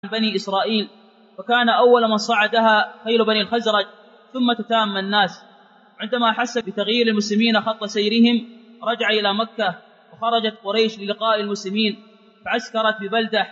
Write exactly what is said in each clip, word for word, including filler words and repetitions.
بني إسرائيل، فكان أول من صعدها خيل بني الخزرج ثم تتام الناس. عندما حس بتغيير المسلمين خط سيرهم رجع إلى مكة، وخرجت قريش للقاء المسلمين فعسكرت ببلدة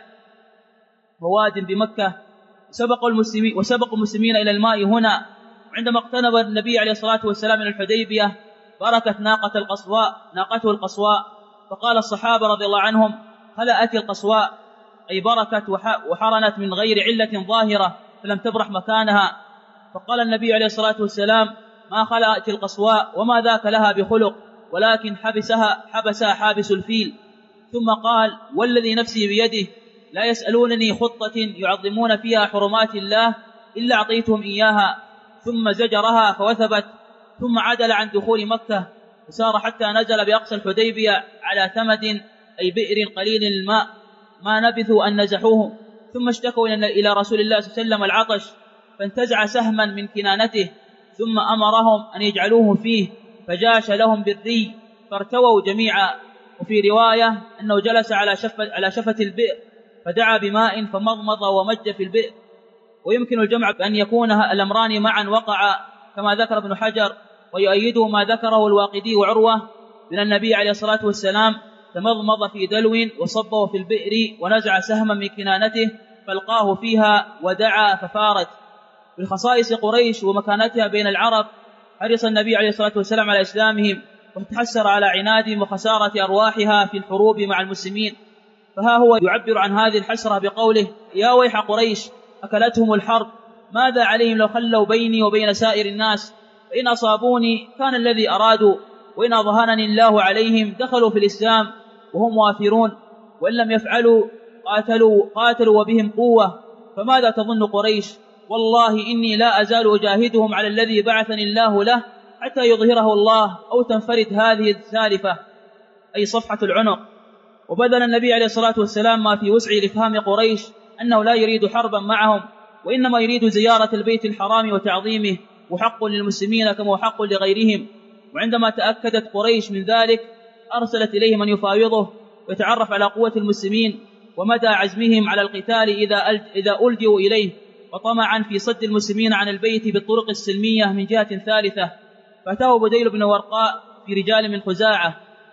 وواد بمكة وسبقوا المسلمين, وسبقوا المسلمين إلى الماء هنا. عندما اقترب النبي عليه الصلاة والسلام من الحديبية بركت ناقة القصواء ناقته القصواء، فقال الصحابة رضي الله عنهم: خلأت القصواء، أي بركت وحرنت من غير علة ظاهرة فلم تبرح مكانها. فقال النبي عليه الصلاة والسلام: ما خلأت القصواء وما ذاك لها بخلق، ولكن حبسها حبسها حابس الفيل. ثم قال: والذي نفسي بيده لا يسألونني خطة يعظمون فيها حرمات الله إلا أعطيتهم إياها. ثم زجرها فوثبت، ثم عدل عن دخول مكة وسار حتى نزل بأقصى الحديبية على ثمد، أي بئر قليل الماء، ما نبثوا أن نزحوه. ثم اشتكوا إلى رسول الله صلى الله عليه وسلم العطش، فانتزع سهما من كنانته ثم أمرهم أن يجعلوه فيه، فجاش لهم بالري فارتووا جميعا. وفي رواية أنه جلس على شفة, على شفة البئر فدعا بماء فمضمض ومج في البئر. ويمكن الجمع بأن يكون الأمران معا وقعا كما ذكر ابن حجر، ويؤيده ما ذكره الواقدي وعروة من النبي عليه الصلاة والسلام: تمضمض في دلو وصبه في البئر ونزع سهما من كنانته فالقاه فيها ودعا ففارت. من خصائص قريش ومكانتها بين العرب حرص النبي عليه الصلاة والسلام على إسلامهم، وتحسر على عنادهم وخسارة أرواحها في الحروب مع المسلمين. فها هو يعبر عن هذه الحسرة بقوله: يا ويح قريش أكلتهم الحرب، ماذا عليهم لو خلوا بيني وبين سائر الناس؟ فإن أصابوني كان الذي أرادوا، وإن أظهرني الله عليهم دخلوا في الإسلام وهم وافرون، وإن لم يفعلوا قاتلوا, قاتلوا وبهم قوة. فماذا تظن قريش؟ والله إني لا أزال أجاهدهم على الذي بعثني الله له حتى يظهره الله أو تنفرد هذه السالفة، أي صفحة العنق. وبذل النبي عليه الصلاة والسلام ما في وسع لإفهام قريش أنه لا يريد حربا معهم، وإنما يريد زيارة البيت الحرام وتعظيمه، وحق للمسلمين كما حق لغيرهم. وعندما تأكدت قريش من ذلك أرسلت إليه من يفاوضه ويتعرف على قوة المسلمين ومدى عزمهم على القتال إذا ألجوا إليه، وطمعا في صد المسلمين عن البيت بالطرق السلمية من جهة ثالثة. فأتاه بديل بن ورقاء في رجال من خزاعة،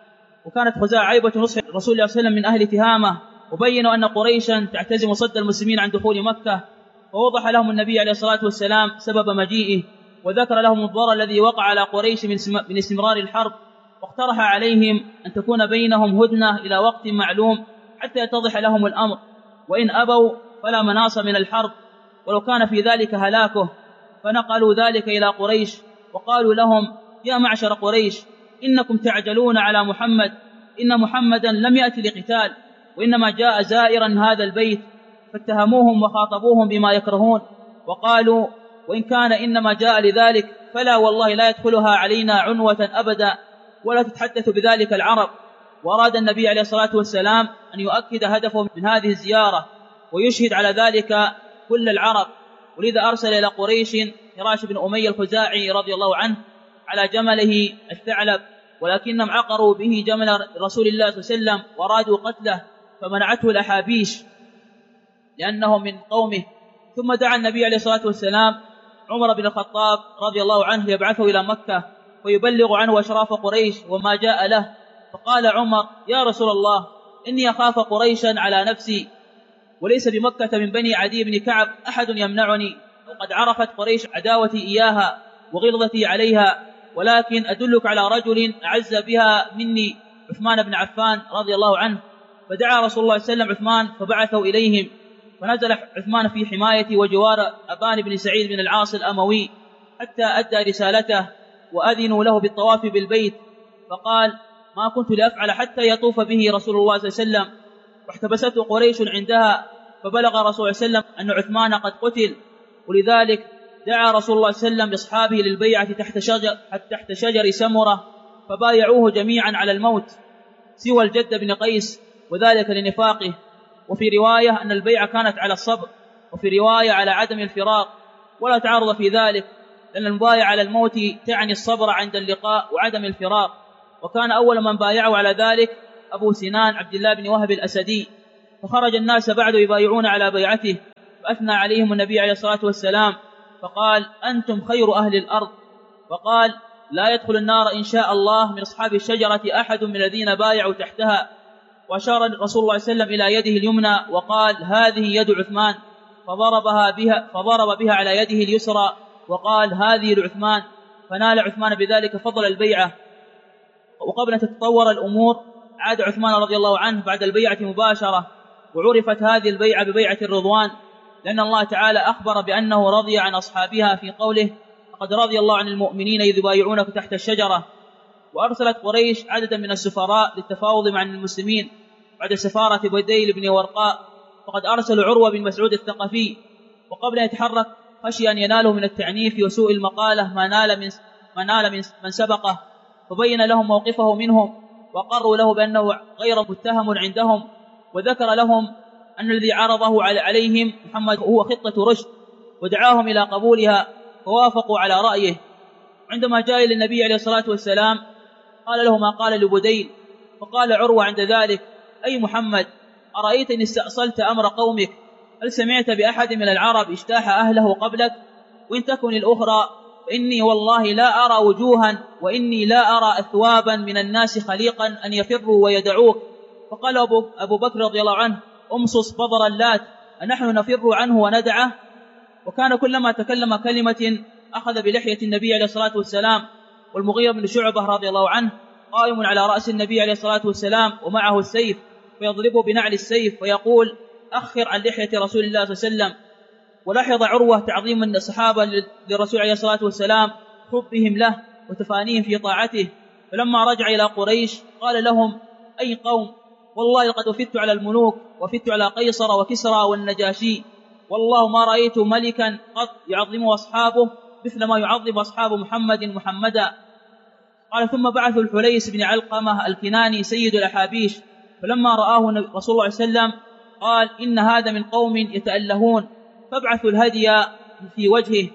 وكانت خزاعة عيبة نصح رسول الله صلى الله عليه وسلم من أهل تهامة، وبينوا أن قريشا تعتزم صد المسلمين عن دخول مكة. فوضح لهم النبي عليه الصلاة والسلام سبب مجيئه، وذكر لهم الضرر الذي وقع على قريش من استمرار الحرب، واقترح عليهم أن تكون بينهم هدنة إلى وقت معلوم حتى يتضح لهم الأمر، وإن أبوا فلا مناص من الحرب ولو كان في ذلك هلاكه. فنقلوا ذلك إلى قريش وقالوا لهم: يا معشر قريش، إنكم تعجلون على محمد، إن محمدا لم يأتي لقتال، وإنما جاء زائرا هذا البيت. فاتهموهم وخاطبوهم بما يكرهون، وقالوا: وإن كان إنما جاء لذلك فلا والله لا يدخلها علينا عنوة أبدا، ولا تتحدث بذلك العرب. وأراد النبي عليه الصلاة والسلام أن يؤكد هدفه من هذه الزيارة ويشهد على ذلك كل العرب، ولذا أرسل إلى قريش هراش بن أمية الخزاعي رضي الله عنه على جمله الثعلب، ولكنهم عقروا به جمل رسول الله صلى الله عليه وسلم وارادوا قتله، فمنعته الأحابيش لأنه من قومه. ثم دعا النبي عليه الصلاة والسلام عمر بن الخطاب رضي الله عنه يبعثه إلى مكة ويبلغ عنه أشراف قريش وما جاء له. فقال عمر: يا رسول الله، إني أخاف قريشا على نفسي، وليس بمكة من بني عدي بن كعب أحد يمنعني، وقد عرفت قريش عداوتي إياها وغلظتي عليها، ولكن أدلك على رجل أعز بها مني، عثمان بن عفان رضي الله عنه. فدعا رسول الله صلى الله عليه وسلم عثمان فبعثوا إليهم، فنزل عثمان في حماية وجوار أبان بن سعيد بن العاص الأموي حتى أدى رسالته، وأذنوا له بالطواف بالبيت. فقال: ما كنت لأفعل حتى يطوف به رسول الله صلى الله عليه وسلم. واحتبسته قريش عندها، فبلغ رسول الله صلى الله عليه وسلم أن عثمان قد قتل، ولذلك دعا رسول الله صلى الله عليه وسلم بأصحابه للبيعة تحت شجر, تحت شجر سمرة، فبايعوه جميعا على الموت سوى الجد بن قيس، وذلك لنفاقه. وفي رواية أن البيعة كانت على الصبر، وفي رواية على عدم الفراق، ولا تعارض في ذلك، لأن المبايعة على الموت تعني الصبر عند اللقاء وعدم الفراق. وكان أول من بايعوا على ذلك أبو سنان عبد الله بن وهب الأسدي. فخرج الناس بعد يبايعون على بيعته، فأثنى عليهم النبي عليه الصلاة والسلام فقال: أنتم خير أهل الأرض. وقال: لا يدخل النار إن شاء الله من أصحاب الشجرة أحد من الذين بايعوا تحتها. وأشار رسول الله صلى الله عليه وسلم إلى يده اليمنى وقال: هذه يد عثمان، فضربها بها, فضرب بها على يده اليسرى وقال: هذه لعثمان، فنال عثمان بذلك فضل البيعة. وقبل أن تتطور الأمور عاد عثمان رضي الله عنه بعد البيعة مباشرة، وعرفت هذه البيعة ببيعة الرضوان، لأن الله تعالى أخبر بأنه رضي عن أصحابها في قوله: لقد رضي الله عن المؤمنين إذ يبايعونك تحت الشجرة. وأرسلت قريش عددا من السفراء للتفاوض مع المسلمين بعد سفارة بديل بن ورقاء، فقد أرسلوا عروة بن مسعود الثقفي، وقبل أن يتحرك خشي أن يناله من التعنيف وسوء المقالة ما نال من, ما نال من, من سبقه، فبين لهم موقفه منهم، وقروا له بأنه غير متهم عندهم، وذكر لهم أن الذي عرضه عليهم محمد هو خطة رشد، ودعاهم إلى قبولها، فوافقوا على رأيه. عندما جاء إلى النبي عليه الصلاة والسلام قال له ما قال لبديل، فقال عروة عند ذلك: أي محمد، أرأيت إن استأصلت أمر قومك؟ هل سمعت بأحد من العرب اجتاح أهله قبلك؟ وإن تكن الأخرى فإني والله لا أرى وجوها، وإني لا أرى أثوابا من الناس خليقا أن يفروا ويدعوك. فقال أبو بكر رضي الله عنه: أمصص بضر اللات، أنحن نفر عنه وندعه؟ وكان كلما تكلم كلمة أخذ بلحية النبي عليه الصلاة والسلام. والمغيرة بن شعبة رضي الله عنه قائم على رأس النبي عليه الصلاة والسلام ومعه السيف، فيضربه بنعل السيف ويقول: أخر عن لحية رسول الله صلى الله عليه وسلم. ولاحظ عروة تعظيم الصحابة للرسول عليه الصلاة والسلام، حبهم له وتفانيهم في طاعته. فلما رجع إلى قريش قال لهم: أي قوم، والله لقد وفدت على الملوك، وفدت على قيصر وكسرى والنجاشي، والله ما رأيت ملكا قد يعظم أصحابه مثل ما يعظم أصحاب محمد محمدا. قال: ثم بعثوا الحليس بن علقمة الكناني سيد الأحابيش، فلما رآه رسول الله صلى الله عليه وسلم قال: إن هذا من قوم يتألهون، فابعثوا الهدي في وجهه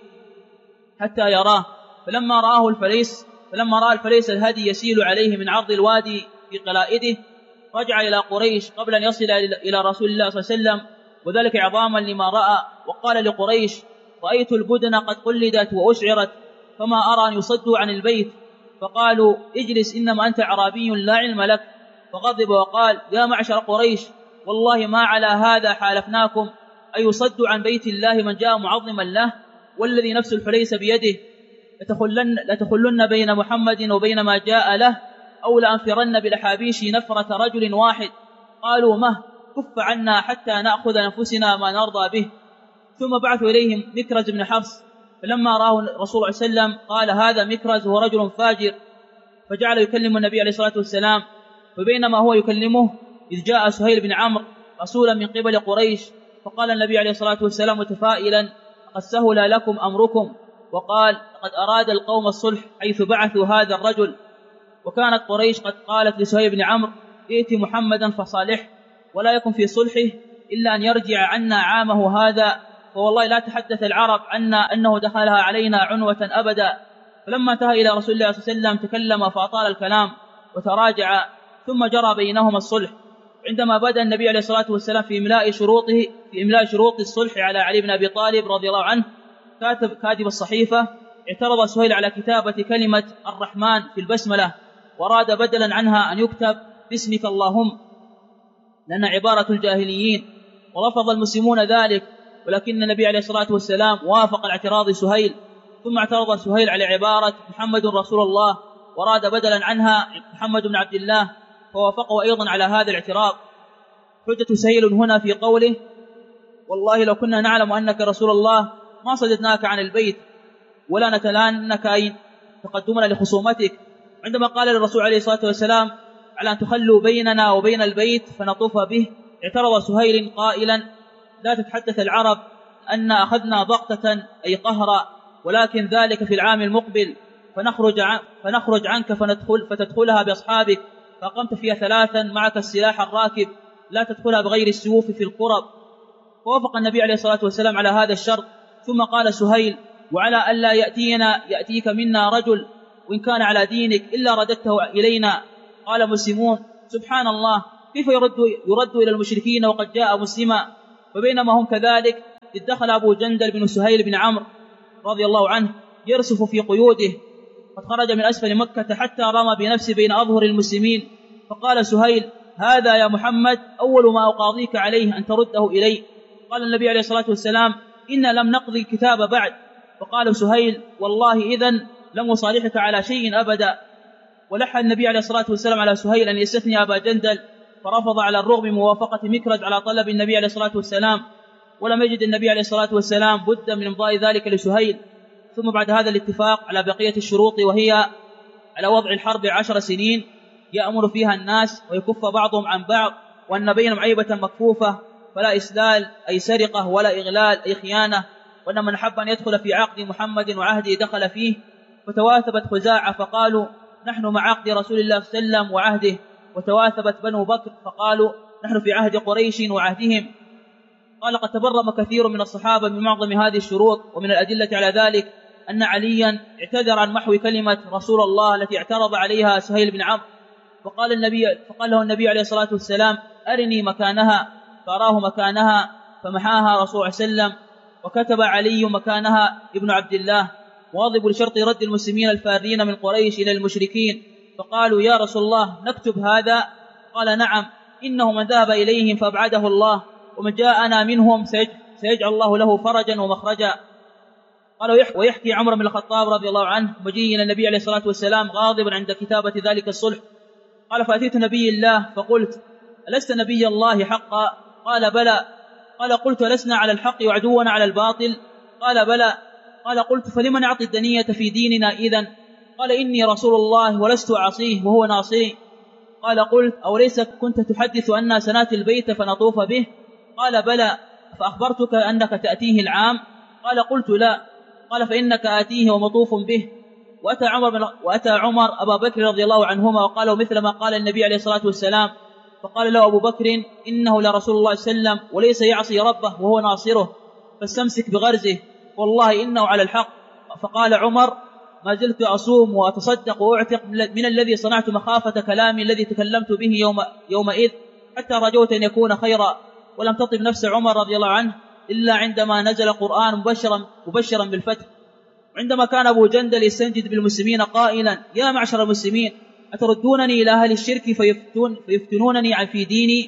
حتى يراه. فلما رآه الفليس فلما رأى الفليس الهدي يسيل عليه من عرض الوادي في قلائده، رجع إلى قريش قبل أن يصل إلى رسول الله صلى الله عليه وسلم، وذلك عظاما لما رأى. وقال لقريش: رأيت البدن قد قلدت وأشعرت، فما أرى أن يصدوا عن البيت. فقالوا: اجلس، إنما أنت أعرابي لا علم لك. فغضب وقال: يا معشر قريش، والله ما على هذا حالفناكم، أن يصدوا عن بيت الله من جاء معظما له، والذي نفس الحليس بيده لتخلن, لتخلن بين محمد وبين ما جاء له، أو لأنفرن بالأحابيش نفرة رجل واحد. قالوا: مه، كف عنا حتى نأخذ نفسنا ما نرضى به. ثم بعثوا إليهم مكرز بن حفص، فلما راه الرسول صلى الله عليه وسلم قال: هذا مكرز هو رجل فاجر، فجعل يكلم النبي عليه الصلاة والسلام. فبينما هو يكلمه إذ جاء سهيل بن عمرو رسولا من قبل قريش، فقال النبي عليه الصلاة والسلام متفائلا: قد سهل لكم أمركم. وقال: قد أراد القوم الصلح حيث بعثوا هذا الرجل. وكانت قريش قد قالت لسهيل بن عمرو: ائت محمدا فصالح، ولا يكن في صلحه إلا أن يرجع عنا عامه هذا، فوالله لا تحدث العرب عنا أنه دخلها علينا عنوة أبدا. فلما انتهى إلى رسول الله صلى الله عليه وسلم تكلم فأطال الكلام وتراجع، ثم جرى بينهما الصلح. عندما بدأ النبي عليه الصلاة والسلام في إملاء شروطه في إملاء شروط الصلح على علي بن أبي طالب رضي الله عنه، كاتب كاتب الصحيفة اعترض سهيل على كتابة كلمة الرحمن في البسملة، وراد بدلا عنها أن يكتب باسمك اللهم، لأن عبارة الجاهليين، ورفض المسلمون ذلك، ولكن النبي عليه الصلاة والسلام وافق الاعتراض سهيل. ثم اعترض سهيل على عبارة محمد رسول الله، وراد بدلا عنها محمد بن عبد الله، فوافقوا أيضا على هذا الاعتراض. حجة سهيل هنا في قوله: والله لو كنا نعلم أنك رسول الله ما صددناك عن البيت ولا نتلانك أين تقدمنا لخصومتك. عندما قال للرسول عليه الصلاة والسلام على أن تخلوا بيننا وبين البيت فنطوف به، اعترض سهيل قائلا: لا تتحدث العرب أن أخذنا ضغطة أي قهرا، ولكن ذلك في العام المقبل، فنخرج, عن فنخرج عنك فندخل فتدخلها بأصحابك، فقمت فيها ثلاثا معك السلاح الراكب، لا تدخلها بغير السيوف في القرب. فوافق النبي عليه الصلاة والسلام على هذا الشرط. ثم قال سهيل: وعلى ألا يأتينا يأتيك منا رجل وإن كان على دينك إلا رددته إلينا. قال مسلمون: سبحان الله، كيف يرد, يرد إلى المشركين وقد جاء مسلما؟ وبينما هم كذلك إذ دخل أبو جندل بن سهيل بن عمرو رضي الله عنه يرسف في قيوده، قد خرج من أسفل مكة حتى رمى بنفسه بين أظهر المسلمين، فقال سهيل: هذا يا محمد أول ما أقاضيك عليه أن ترده إلي. قال النبي عليه الصلاة والسلام: إن لم نقضي الكتاب بعد. فقال سهيل: والله إذن لم أصالحك على شيء أبدا. ولح النبي عليه الصلاة والسلام على سهيل أن يستثني أبا جندل، فرفض على الرغم من موافقة مكرز على طلب النبي عليه الصلاة والسلام، ولم يجد النبي عليه الصلاة والسلام بد من إمضاء ذلك لسهيل. ثم بعد هذا الاتفاق على بقية الشروط، وهي على وضع الحرب عشر سنين يأمر فيها الناس ويكف بعضهم عن بعض، وأن بينهم عيبة مكفوفة، فلا إسلال أي سرقة ولا إغلال أي خيانة، وأن من حب أن يدخل في عقد محمد وعهده دخل فيه. فتواثبت خزاعة فقالوا: نحن مع عقد رسول الله صلى الله عليه وسلم وعهده. وتواثبت بنو بكر فقالوا: نحن في عهد قريش وعهدهم. قال: قد تبرم كثير من الصحابة من معظم هذه الشروط، ومن الأدلة على ذلك أن عليا اعتذر عن محو كلمة رسول الله التي اعترض عليها سهيل بن عمرو، فقال النبي فقال له النبي عليه الصلاة والسلام: أرني مكانها، فأراه مكانها فمحاها رسول الله صلى الله عليه وسلم. وكتب علي مكانها ابن عبد الله، واظب لشرط رد المسلمين الفارين من قريش إلى المشركين. فقالوا: يا رسول الله نكتب هذا؟ قال: نعم، إنه من ذهب إليهم فأبعده الله، ومن جاءنا منهم سيجعل الله له فرجا ومخرجا. قال: ويحكي عمر بن الخطاب رضي الله عنه مجيء النبي عليه الصلاة والسلام غاضبا عند كتابة ذلك الصلح. قال: فأتيت نبي الله فقلت: ألست نبي الله حقا؟ قال: بلى. قال: قلت: لسنا على الحق وعدونا على الباطل؟ قال: بلى. قال: قلت: فلمن نعطي الدنية في ديننا إذن؟ قال: إني رسول الله ولست أعصيه وهو ناصري. قال: قلت: أوليس كنت تحدث أننا سنأتي البيت فنطوف به؟ قال: بلى. فأخبرتك أنك تأتيه العام؟ قال: قلت: لا. قال: فإنك آتيه ومطوف به. وأتى عمر, وأتى عمر أبا بكر رضي الله عنهما وقال مثل ما قال النبي عليه الصلاة والسلام، فقال له أبو بكر: إنه لرسول الله صلى الله عليه وسلم وليس يعصي ربه وهو ناصره، فاستمسك بغرزه، والله إنه على الحق. فقال عمر: ما زلت أصوم وأتصدق وأعتق من الذي صنعت مخافة كلامي الذي تكلمت به يوم يومئذ، حتى رجوت أن يكون خيرا. ولم تطب نفس عمر رضي الله عنه إلا عندما نزل قرآن مبشرا, مبشرا بالفتح. عندما كان أبو جندل يستنجد بالمسلمين قائلا: يا معشر المسلمين، أتردونني إلى أهل الشرك فيفتون فيفتنونني في ديني؟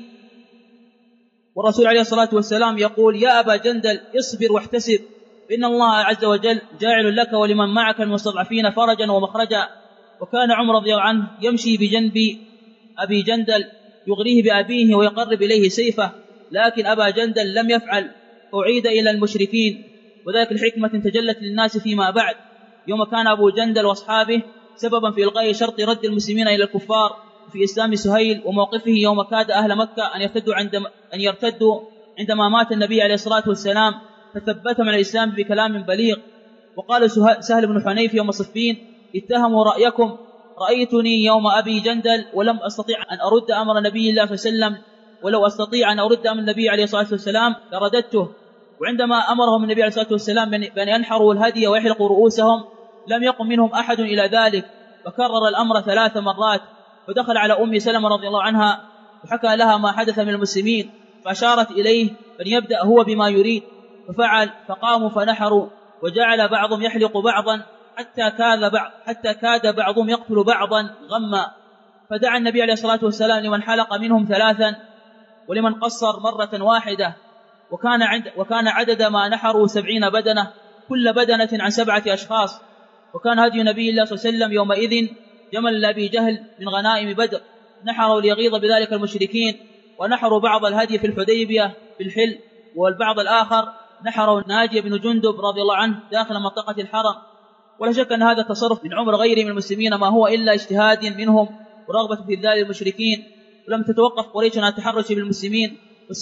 والرسول عليه الصلاة والسلام يقول: يا أبا جندل اصبر واحتسب، إن الله عز وجل جاعل لك ولمن معك المستضعفين فرجا ومخرجا. وكان عمر رضي الله عنه يمشي بجنب أبي جندل يغريه بأبيه ويقرب إليه سيفه، لكن أبا جندل لم يفعل، فأعيد إلى المشركين. وذلك الحكمة تجلت للناس فيما بعد، يوم كان أبو جندل وأصحابه سببا في إلغاء شرط رد المسلمين إلى الكفار في إسلام سهيل، وموقفه يوم كاد أهل مكة أن يرتدوا, عندما أن يرتدوا عندما مات النبي عليه الصلاة والسلام، فثبتهم على الإسلام بكلام بليغ. وقال سهل بن حنيف يوم صفين: اتهموا رأيكم، رأيتني يوم أبي جندل ولم أستطيع أن أرد أمر النبي الله صلى الله عليه وسلم، ولو أستطيع أن أرد أمر النبي عليه الصلاة والسلام لرددته. وعندما أمرهم النبي عليه الصلاة والسلام بأن ينحروا الهدي ويحلقوا رؤوسهم لم يقم منهم أحد إلى ذلك، فكرر الأمر ثلاث مرات. فدخل على أم سلمة رضي الله عنها وحكى لها ما حدث من المسلمين، فأشارت إليه أن يبدأ هو بما يريد، ففعل، فقاموا فنحروا، وجعل بعضهم يحلق بعضا حتى كاد بعض حتى كاد بعضهم يقتل بعضا غما. فدعا النبي عليه الصلاة والسلام لمن حلق منهم ثلاثا ولمن قصر مرة واحدة، وكان عند وكان عدد ما نحروا سبعين بدنة، كل بدنة عن سبعة أشخاص. وكان هدي النبي الله صلى الله عليه وسلم يومئذ جمل لأبي جهل من غنائم بدر، نحروا ليغيظ بذلك المشركين. ونحروا بعض الهدي في الحديبية في الحل، والبعض الآخر نحروا ناجي بن جندب رضي الله عنه داخل منطقة الحرم. ولا شك أن هذا التصرف من عمر غيره من المسلمين ما هو إلا اجتهاد منهم ورغبة في ذلك المشركين. ولم تتوقف قريش عن التحرش بالمسلمين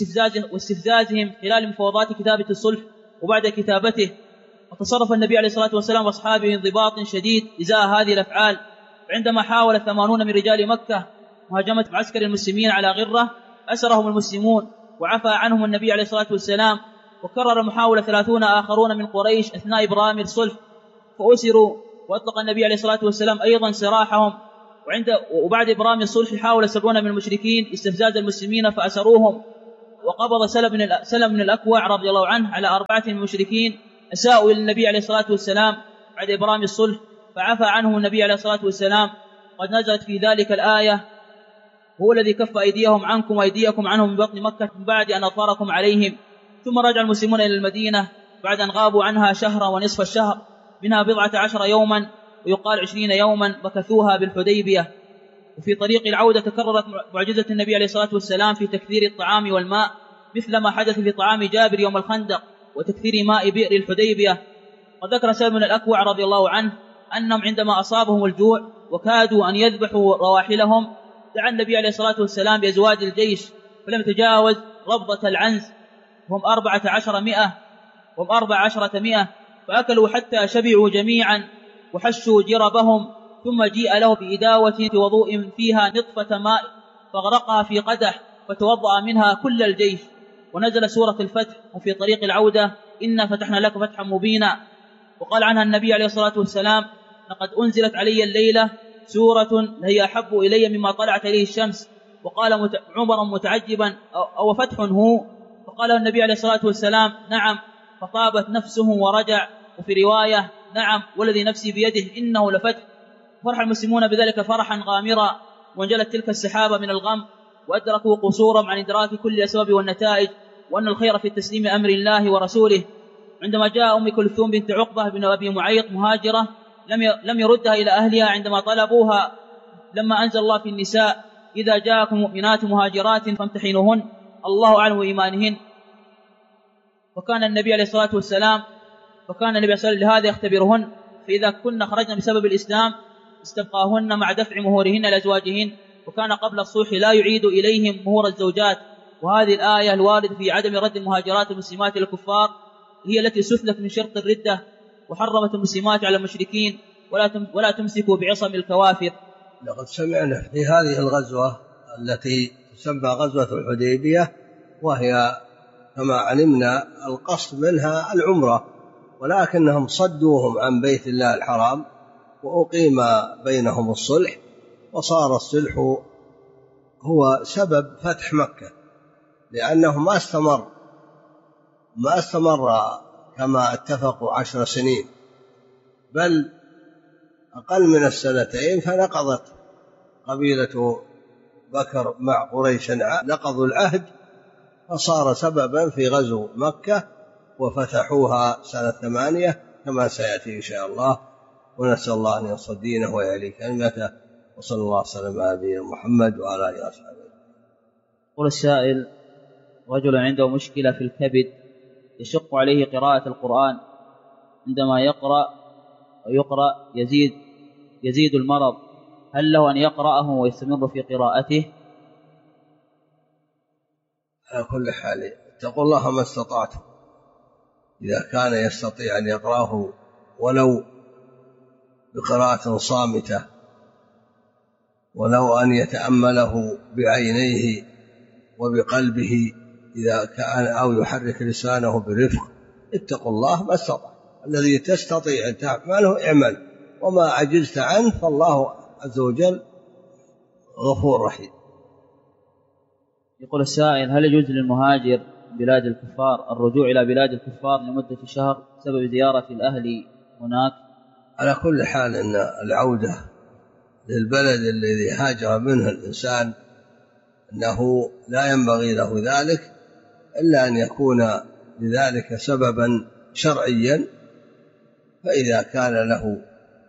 واستفزازهم خلال مفاوضات كتابة الصلح وبعد كتابته. وتصرف النبي عليه الصلاة والسلام واصحابه انضباط شديد إزاء هذه الأفعال. عندما حاول ثمانون من رجال مكة مهاجمة معسكر المسلمين على غرة، أسرهم المسلمون وعفى عنهم النبي عليه الصلاة والسلام. وكرر المحاولة ثلاثون آخرون من قريش أثناء إبرام الصلح فأسروا، وأطلق النبي عليه الصلاة والسلام أيضا سراحهم. وعند وبعد إبرام الصلح حاول سبعون من المشركين استفزاز المسلمين فأسروهم، وقبض سلم بن الأكوع رضي الله عنه على أربعة من المشركين أساءوا إلى النبي عليه الصلاة والسلام بعد إبرام الصلح، فعفى عنهم النبي عليه الصلاة والسلام. قد نزلت في ذلك الآية: هو الذي كف أيديهم عنكم وأيديكم عنهم من بطن مكة من بعد أن أظفركم عليهم. ثم رجع المسلمون إلى المدينة بعد أن غابوا عنها شهرا ونصف الشهر، منها بضعة عشر يوما ويقال عشرين يوما مكثوها بالحديبية. وفي طريق العودة تكررت معجزة النبي عليه الصلاة والسلام في تكثير الطعام والماء، مثل ما حدث في طعام جابر يوم الخندق وتكثير ماء بئر الحديبية. وذكر سلم بن الأكوع رضي الله عنه أنهم عندما أصابهم الجوع وكادوا أن يذبحوا رواحلهم دعا النبي عليه الصلاة والسلام بأزواج الجيش فلم تجاوز ربضة العنز، هم أربعة عشر مئة هم أربع عشرة مئة، فأكلوا حتى شبعوا جميعا وحشوا جربهم. ثم جيء له بإداوة في وضوء فيها نطفة ماء فغرقها في قدح فتوضأ منها كل الجيش. ونزل سورة الفتح. وفي طريق العودة: إنا فتحنا لك فتحا مبينا. وقال عنها النبي عليه الصلاة والسلام: لقد أنزلت علي الليلة سورة هي أحب إلي مما طلعت إليه الشمس. وقال عمر متعجبا: أو فتح هو؟ فقال النبي عليه الصلاة والسلام: نعم. فطابت نفسه ورجع. وفي رواية: نعم والذي نفسي بيده إنه لفتح. فرح المسلمون بذلك فرحا غامرا، وانجلت تلك السحابة من الغم، وأدركوا قصورا عن إدراك كل الأسباب والنتائج، وأن الخير في تسليم أمر الله ورسوله. عندما جاء أم كلثوم بنت عقبة بن أبي معيط مهاجرة لم يردها إلى أهلها عندما طلبوها، لما أنزل الله في النساء: إذا جاءكم مؤمنات مهاجرات فامتحنوهن الله أعلم إيمانهن. وكان النبي عليه الصلاة والسلام وكان النبي صلى الله عليه وسلم لهذا يختبرهن، فإذا كن خرجن بسبب الإسلام استبقاهن مع دفع مهورهن لأزواجهن، وكان قبل الصلح لا يعيد إليهم مهور الزوجات. وهذه الآية الواردة في عدم رد المهاجرات المسلمات إلى الكفار هي التي سثلت من شرط الردة، وحرمت المسلمات على المشركين ولا تمسكوا بعصم الكوافر. لقد سمعنا في هذه الغزوة التي تسمى غزوة الحديبية، وهي كما علمنا القصد منها العمرة، ولكنهم صدوهم عن بيت الله الحرام وأقيم بينهم الصلح، وصار الصلح هو سبب فتح مكة، لأنه ما استمر ما استمر كما اتفقوا عشر سنين، بل أقل من السنتين، فنقضت قبيلة بكر مع قريش نقضوا العهد، فصار سببا في غزو مكة وفتحوها سنة ثمانية كما سيأتي إن شاء الله. ونسأل الله أن ينصر دينه ويعلي كلمته، وصلى الله وسلم على نبينا محمد وعلى آله وصحبه. يقول السائل: رجل عنده مشكلة في الكبد يشق عليه قراءة القرآن، عندما يقرأ ويقرأ يزيد يزيد المرض، هل له أن يقرأه ويستمر في قراءته؟ على كل حال اتقوا الله ما استطعتم، إذا كان يستطيع أن يقرأه ولو بقراءة صامتة، ولو أن يتأمله بعينيه وبقلبه إذا كان، أو يحرك لسانه برفق. اتقوا الله ما استطعتم، الذي تستطيع أن تعمله اعمل، وما عجزت عنه فالله عز وجل غفور رحيم. يقول السائل: هل يجوز للمهاجر بلاد الكفار الرجوع إلى بلاد الكفار لمدة شهر بسبب زيارة الأهل هناك؟ على كل حال أن العودة للبلد الذي هاجر منه الإنسان أنه لا ينبغي له ذلك إلا أن يكون لذلك سببا شرعيا، فإذا كان له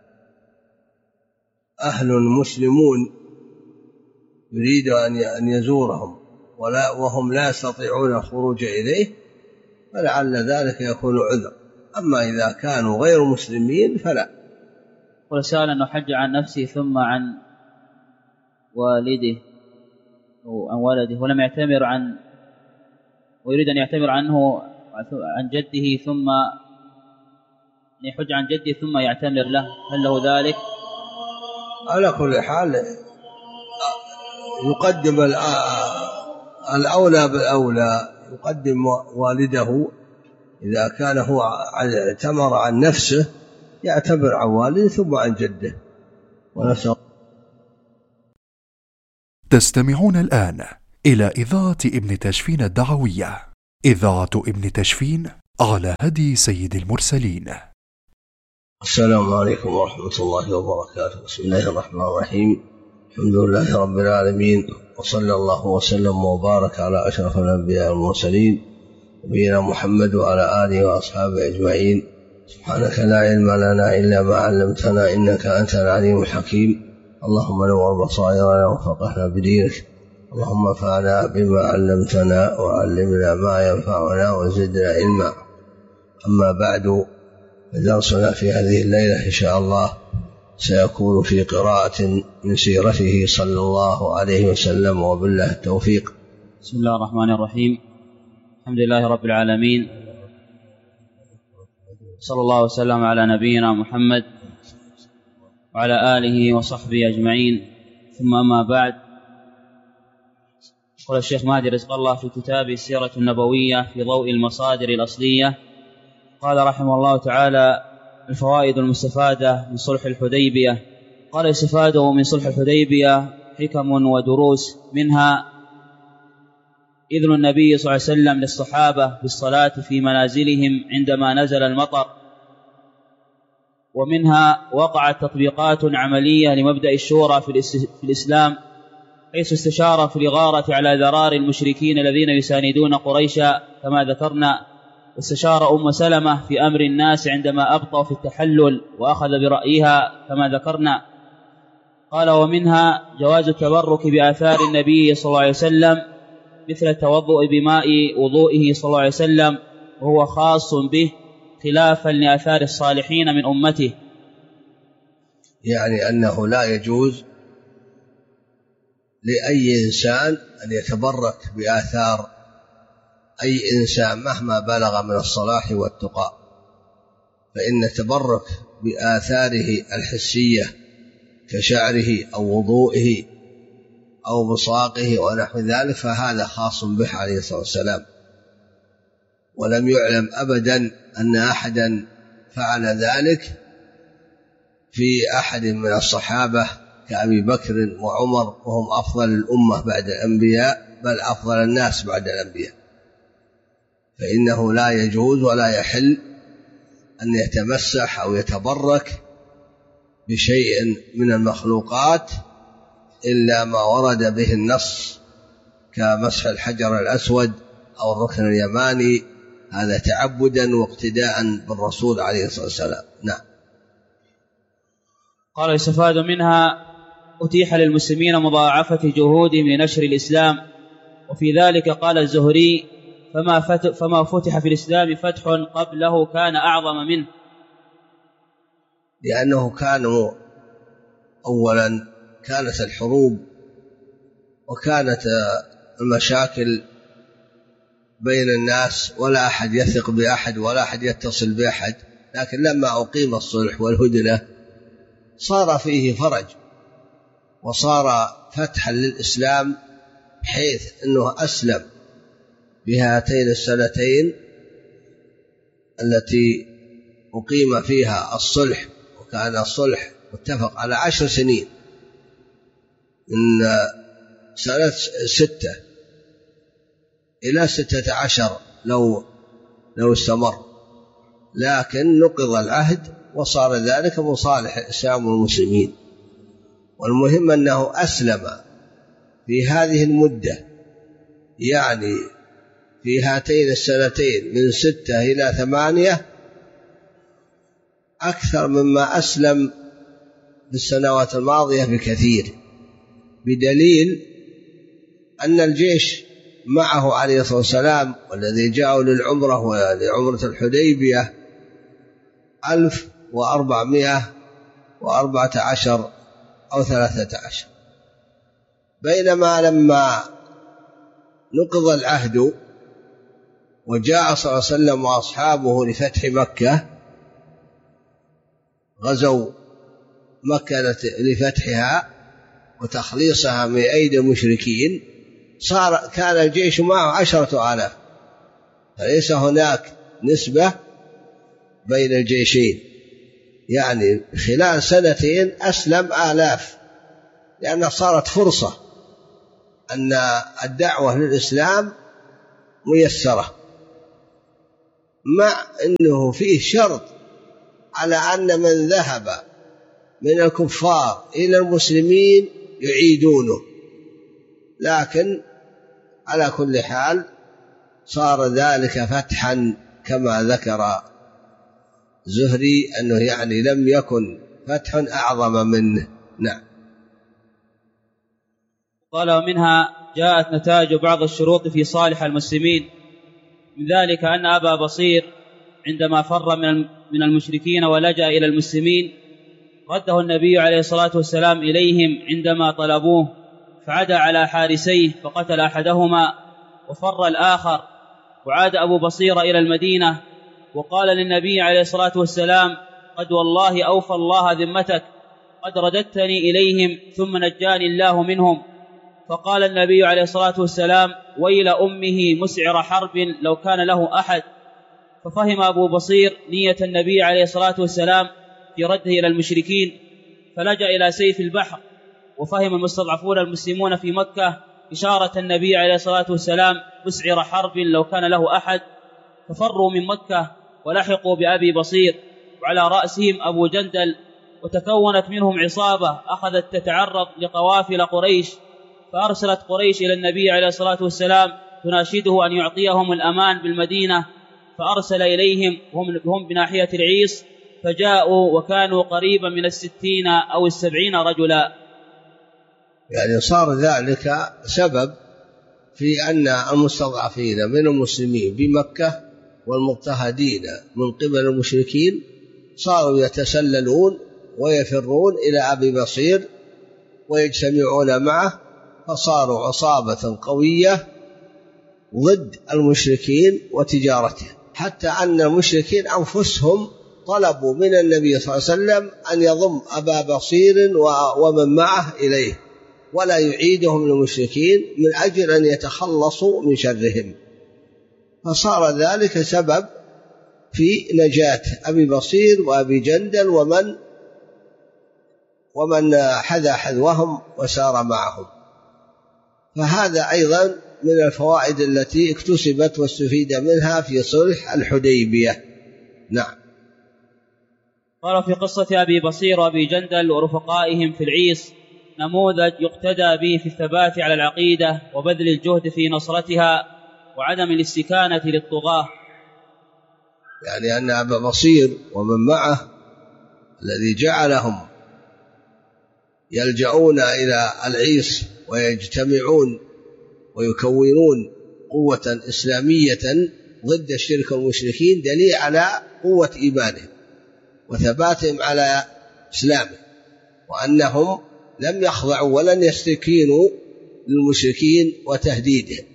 أهل مسلمون يريد أن يزورهم ولا وهم لا يستطيعون الخروج إليه فلعل ذلك يكون عذر. أما إذا كانوا غير مسلمين فلا. قل سأل أنه حج عن نفسه ثم عن والده أو عن والده ولم يعتمر عن ويريد أن يعتمر عنه عن جده ثم يحج عن جده ثم يعتمر له، هل له ذلك؟ على كل حال يقدم الأولى بالأولى، يقدم والده إذا كان هو اعتمر عن نفسه يعتبر عن والده ثم عن جده. ونسأل تستمعون الآن إلى إذاعة ابن تشفين الدعوية، إذاعة ابن تشفين على هدي سيد المرسلين. السلام عليكم ورحمة الله وبركاته. بسم الله الرحمن الرحيم. الحمد لله رب العالمين، وصلى الله وسلم وبارك على أشرف الأنبياء والمرسلين نبينا محمد وعلى آله وأصحابه أجمعين. سبحانك لا علم لنا إلا ما علمتنا إنك أنت العليم الحكيم. اللهم نور بصائرنا وفقهنا بدينك، اللهم انفعنا بما علمتنا وعلمنا ما ينفعنا وزدنا علما. أما بعد، فدرسنا في هذه الليلة إن شاء الله سيكون في قراءة من سيرته صلى الله عليه وسلم، وبالله التوفيق. بسم الله الرحمن الرحيم. الحمد لله رب العالمين، صلى الله وسلم على نبينا محمد وعلى آله وصحبه أجمعين، ثم أما بعد. قال الشيخ مهدي رزق الله في كتابه السيرة النبوية في ضوء المصادر الأصلية، قال رحمه الله تعالى: الفوائد المستفادة من صلح الحديبية. قال: يستفاد من صلح الحديبية حكم ودروس، منها إذن النبي صلى الله عليه وسلم للصحابة بالصلاة في منازلهم عندما نزل المطر، ومنها وقعت تطبيقات عملية لمبدأ الشورى في الإسلام، حيث استشار في الإغارة على ذرار المشركين الذين يساندون قريشا كما ذكرنا، واستشار أم سلمة في أمر الناس عندما أبطأوا في التحلل وأخذ برأيها كما ذكرنا. قال: ومنها جواز التبرك بآثار النبي صلى الله عليه وسلم، مثل التوضؤ بماء وضوئه صلى الله عليه وسلم، وهو خاص به خلافا لآثار الصالحين من أمته. يعني أنه لا يجوز لأي إنسان أن يتبرك بآثار أي إنسان مهما بلغ من الصلاح والتقى، فإن التبرك بآثاره الحسية كشعره أو وضوئه أو بصاقه ونحو ذلك فهذا خاص به عليه الصلاة والسلام، ولم يعلم أبدا أن أحدا فعل ذلك في أحد من الصحابة كأبي بكر وعمر، وهم أفضل الأمة بعد الأنبياء، بل أفضل الناس بعد الأنبياء، فإنه لا يجوز ولا يحل أن يتمسح أو يتبرك بشيء من المخلوقات إلا ما ورد به النص، كمسح الحجر الأسود أو الركن اليماني، هذا تعبدا واقتداء بالرسول عليه الصلاة والسلام. نعم. قال: يستفاد منها أتيح للمسلمين مضاعفة جهودهم لنشر الإسلام، وفي ذلك قال الزهري: فما, فما فتح في الإسلام فتح قبله كان أعظم منه. لأنه كانوا أولا كانت الحروب وكانت المشاكل بين الناس، ولا أحد يثق بأحد ولا أحد يتصل بأحد، لكن لما أقيم الصلح والهدنة صار فيه فرج وصار فتحا للإسلام، بحيث أنه أسلم بهاتين السنتين التي أقيم فيها الصلح، وكان الصلح متفق على عشر سنين، من سنة ستة إلى ستة عشر لو لو استمر، لكن نقض العهد وصار ذلك مصالح الإسلام والمسلمين. والمهم أنه أسلم في هذه المدة، يعني في هاتين السنتين من ستة إلى ثمانية، أكثر مما أسلم في السنوات الماضية بكثير، بدليل أن الجيش معه عليه الصلاة والسلام والذي جاءوا للعمرة ولعمرة الحديبية ألف وأربعمائة وأربعة عشر أو ثلاثة عشر، بينما لما نقض العهد وجاء صلى الله عليه وسلم وأصحابه لفتح مكة، غزوا مكة لفتحها وتخليصها من أيدي المشركين، صار كان الجيش معه عشرة آلاف، فليس هناك نسبة بين الجيشين، يعني خلال سنتين أسلم آلاف، لأنها صارت فرصة أن الدعوة للإسلام ميسرة، مع أنه فيه شرط على أن من ذهب من الكفار إلى المسلمين يعيدونه، لكن على كل حال صار ذلك فتحا كما ذكر زهري أنه يعني لم يكن فتح أعظم منه. نعم. قال ومنها جاءت نتائج بعض الشروط في صالح المسلمين، من ذلك أن أبا بصير عندما فر من المشركين ولجأ إلى المسلمين رده النبي عليه الصلاة والسلام إليهم عندما طلبوه، فعدا على حارسيه فقتل أحدهما وفر الآخر، وعاد أبو بصير إلى المدينة وقال للنبي عليه الصلاة والسلام قد والله أوفى الله ذمتك، قد رددتني إليهم ثم نجاني الله منهم. فقال النبي عليه الصلاة والسلام ويل أمه مسعر حرب لو كان له أحد. ففهم أبو بصير نية النبي عليه الصلاة والسلام في رده إلى المشركين، فلجأ إلى سيف البحر. وفهم المستضعفون المسلمون في مكة إشارة النبي عليه الصلاة والسلام مسعر حرب لو كان له أحد، ففروا من مكة ولحقوا بأبي بصير وعلى رأسهم أبو جندل، وتكونت منهم عصابة أخذت تتعرض لقوافل قريش، فأرسلت قريش إلى النبي عليه الصلاة والسلام تناشده أن يعطيهم الأمان بالمدينة، فأرسل إليهم هم بناحية العيص، فجاءوا وكانوا قريبا من الستين أو السبعين رجلا. يعني صار ذلك سبب في أن المستضعفين من المسلمين بمكة والمضطهدين من قبل المشركين صاروا يتسللون ويفرون إلى أبي بصير ويجتمعون معه، فصاروا عصابة قوية ضد المشركين وتجارته، حتى أن المشركين أنفسهم طلبوا من النبي صلى الله عليه وسلم أن يضم أبا بصير ومن معه إليه ولا يعيدهم للمشركين من أجل أن يتخلصوا من شرهم، فصار ذلك سبب في نجاة أبي بصير وأبي جندل ومن ومن حذا حذوهم وسار معهم. فهذا أيضا من الفوائد التي اكتسبت واستفيد منها في صلح الحديبية. نعم. قال في قصة أبي بصير وأبي جندل ورفقائهم في العيص نموذج يقتدى به في الثبات على العقيدة وبذل الجهد في نصرتها وعدم الاستكانة للطغاة. يعني أن أبا بصير ومن معه الذي جعلهم يلجؤون إلى العيص ويجتمعون ويكونون قوة إسلامية ضد الشرك والمشركين دليل على قوة إيمانهم وثباتهم على إسلامه، وأنهم لم يخضعوا ولن يستكينوا للمشركين وتهديدهم.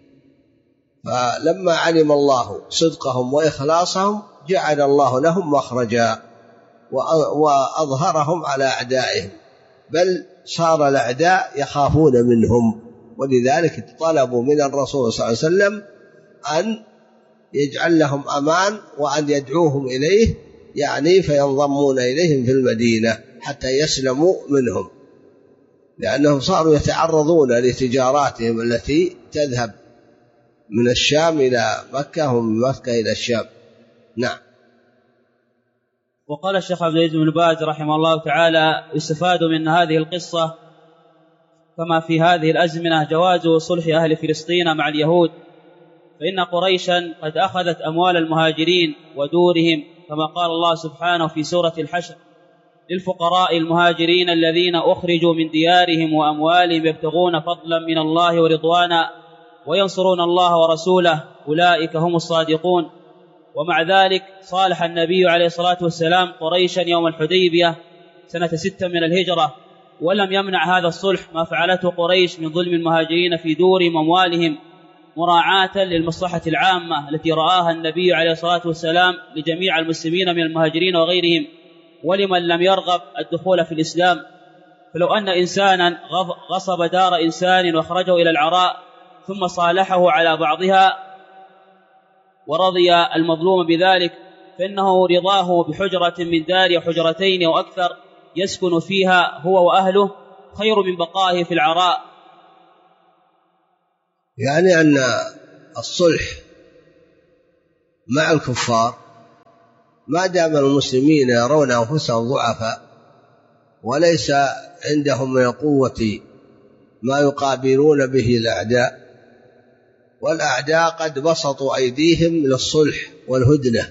فلما علم الله صدقهم وإخلاصهم جعل الله لهم مخرجا وأظهرهم على أعدائهم، بل صار الأعداء يخافون منهم، ولذلك طلبوا من الرسول صلى الله عليه وسلم أن يجعل لهم أمان وأن يدعوهم إليه، يعني فينضمون إليهم في المدينة حتى يسلموا منهم، لأنهم صاروا يتعرضون لتجاراتهم التي تذهب من الشام إلى مكة ومن مكة إلى الشام. نعم. وقال الشيخ عبد العزيز بن باز رحمه الله تعالى يستفاد من هذه القصة كما في هذه الأزمنة جواز صلح أهل فلسطين مع اليهود، فإن قريشا قد أخذت أموال المهاجرين ودورهم، كما قال الله سبحانه في سورة الحشر للفقراء المهاجرين الذين أخرجوا من ديارهم وأموالهم يبتغون فضلا من الله ورضوانا وينصرون الله ورسوله أولئك هم الصادقون. ومع ذلك صالح النبي عليه الصلاة والسلام قريشا يوم الحديبية سنة ستة من الهجرة، ولم يمنع هذا الصلح ما فعلته قريش من ظلم المهاجرين في دورهم وأموالهم مراعاة للمصلحة العامة التي رآها النبي عليه الصلاة والسلام لجميع المسلمين من المهاجرين وغيرهم، ولمن لم يرغب الدخول في الإسلام. فلو أن إنسانا غصب دار إنسان واخرجه إلى العراء ثم صالحه على بعضها ورضي المظلوم بذلك، فإنه رضاه بحجرة من دار حجرتين أو أكثر يسكن فيها هو وأهله خير من بقائه في العراء. يعني أن الصلح مع الكفار ما دام المسلمين يرون أنفسهم ضعفاء وليس عندهم من القوة ما يقابلون به الأعداء، والأعداء قد بسطوا أيديهم للصلح والهدنة،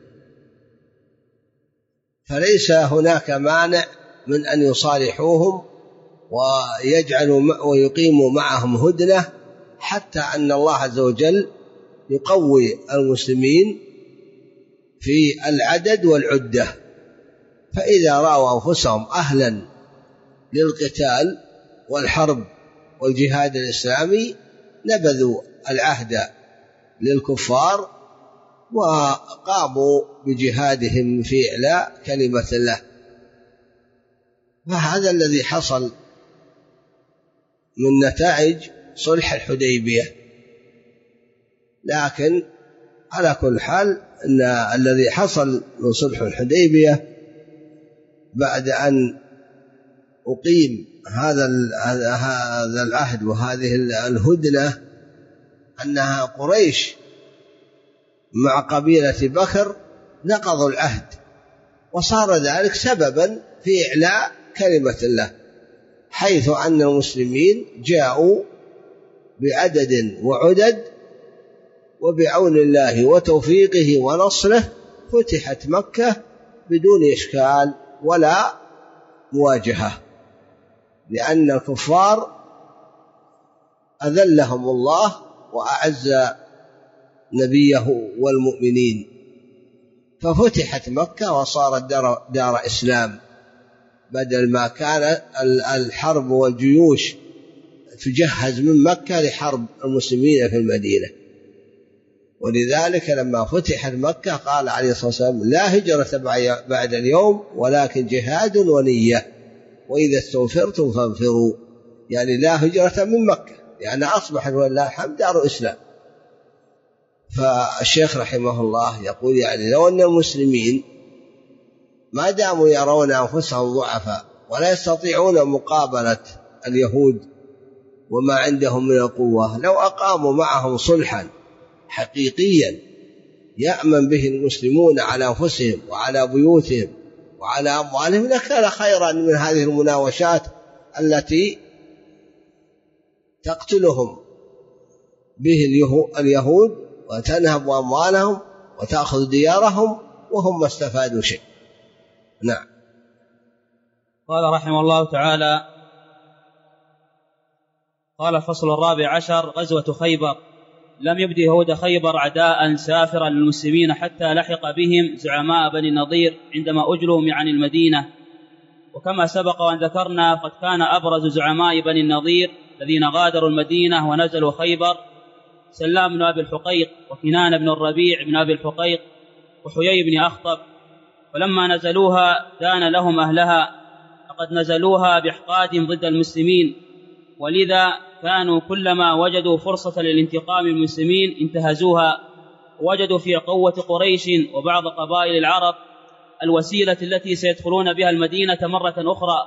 فليس هناك مانع من أن يصالحوهم ويجعلوا ويقيموا معهم هدنة، حتى أن الله عز وجل يقوي المسلمين في العدد والعدة، فإذا رأوا أنفسهم أهلا للقتال والحرب والجهاد الإسلامي نبذوا العهد للكفار وقاموا بجهادهم في إعلاء كلمة الله. فهذا الذي حصل من نتائج صلح الحديبية. لكن على كل حال أن الذي حصل من صلح الحديبية بعد أن أقيم هذا هذا العهد وهذه الهدنة أنها قريش مع قبيلة بكر نقضوا العهد، وصار ذلك سببا في إعلاء كلمة الله، حيث أن المسلمين جاءوا بعدد وعدد، وبعون الله وتوفيقه ونصره فتحت مكة بدون إشكال ولا مواجهة، لأن الكفار أذلهم الله وأعز نبيه والمؤمنين، ففتحت مكة وصارت دار, دار إسلام، بدل ما كان الحرب والجيوش تجهز من مكة لحرب المسلمين في المدينة. ولذلك لما فتحت مكة قال عليه الصلاة والسلام: لا هجرة بعد اليوم ولكن جهاد ونية، وإذا استنفرتم فانفروا، يعني لا هجرة من مكة، يعني أصبحت ولله الحمد دار إسلام. فالشيخ رحمه الله يقول يعني لو أن المسلمين ما داموا يرون أنفسهم ضعفاء ولا يستطيعون مقابلة اليهود وما عندهم من القوة، لو أقاموا معهم صلحا حقيقيا يأمن به المسلمون على أنفسهم وعلى بيوتهم وعلى أموالهم لكان خيرا من هذه المناوشات التي تقتلهم به اليهود وتنهب أموالهم وتأخذ ديارهم وهم ما استفادوا شيء. نعم. قال رحمه الله تعالى: قال الفصل الرابع عشر: غزوة خيبر. لم يبد يهود خيبر عداء سافرا للمسلمين حتى لحق بهم زعماء بني النضير عندما أجلوا عن المدينة، وكما سبق وأن ذكرنا قد كان أبرز زعماء بني النضير الذين غادروا المدينة ونزلوا خيبر سلام بن أبي الحقيق وكنان بن الربيع بن أبي الحقيق وحيي بن أخطب، فلما نزلوها دان لهم أهلها، فقد نزلوها بإحقاد ضد المسلمين، ولذا كانوا كلما وجدوا فرصة للانتقام من المسلمين انتهزوها، ووجدوا في قوة قريش وبعض قبائل العرب الوسيلة التي سيدخلون بها المدينة مرة أخرى،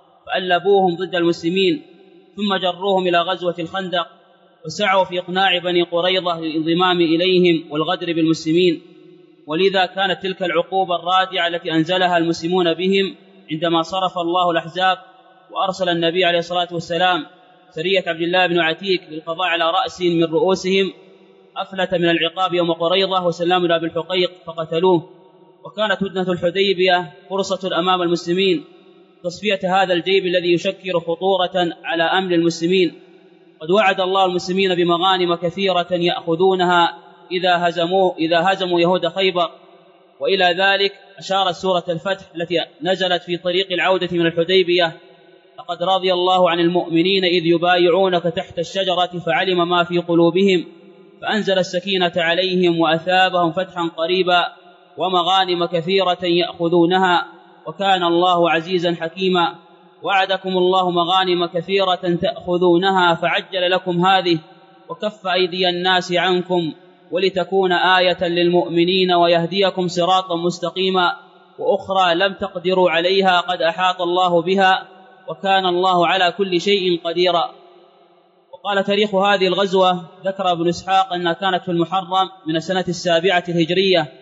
فألبوهم ضد المسلمين ثم جروهم إلى غزوة الخندق، وسعوا في إقناع بني قريظة للانضمام إليهم والغدر بالمسلمين. ولذا كانت تلك العقوبة الرادعة التي أنزلها المسلمون بهم عندما صرف الله الأحزاب وأرسل النبي عليه الصلاة والسلام سرية عبد الله بن عتيك للقضاء على رأس من رؤوسهم، أفلت من العقاب يوم قريظة وسلام بن أبي الحقيق فقتلوه. وكانت هدنة الحديبية فرصة أمام المسلمين تصفية هذا الجيب الذي يشكل خطورة على أمن المسلمين. قد وعد الله المسلمين بمغانم كثيرة يأخذونها إذا هزموا إذا هزموا يهود خيبر، وإلى ذلك أشارت سورة الفتح التي نزلت في طريق العودة من الحديبية: لقد رضي الله عن المؤمنين إذ يبايعونك تحت الشجرة فعلم ما في قلوبهم فأنزل السكينة عليهم وأثابهم فتحا قريبا ومغانم كثيرة يأخذونها وكان الله عزيزا حكيما. وعدكم الله مغانم كثيرة تأخذونها فعجل لكم هذه وكف أيدي الناس عنكم ولتكون آية للمؤمنين ويهديكم صراطا مستقيما، وأخرى لم تقدروا عليها قد أحاط الله بها وكان الله على كل شيء قديرا. وقال تاريخ هذه الغزوة ذكر ابن إسحاق أنها كانت في المحرم من السنة السابعة الهجرية،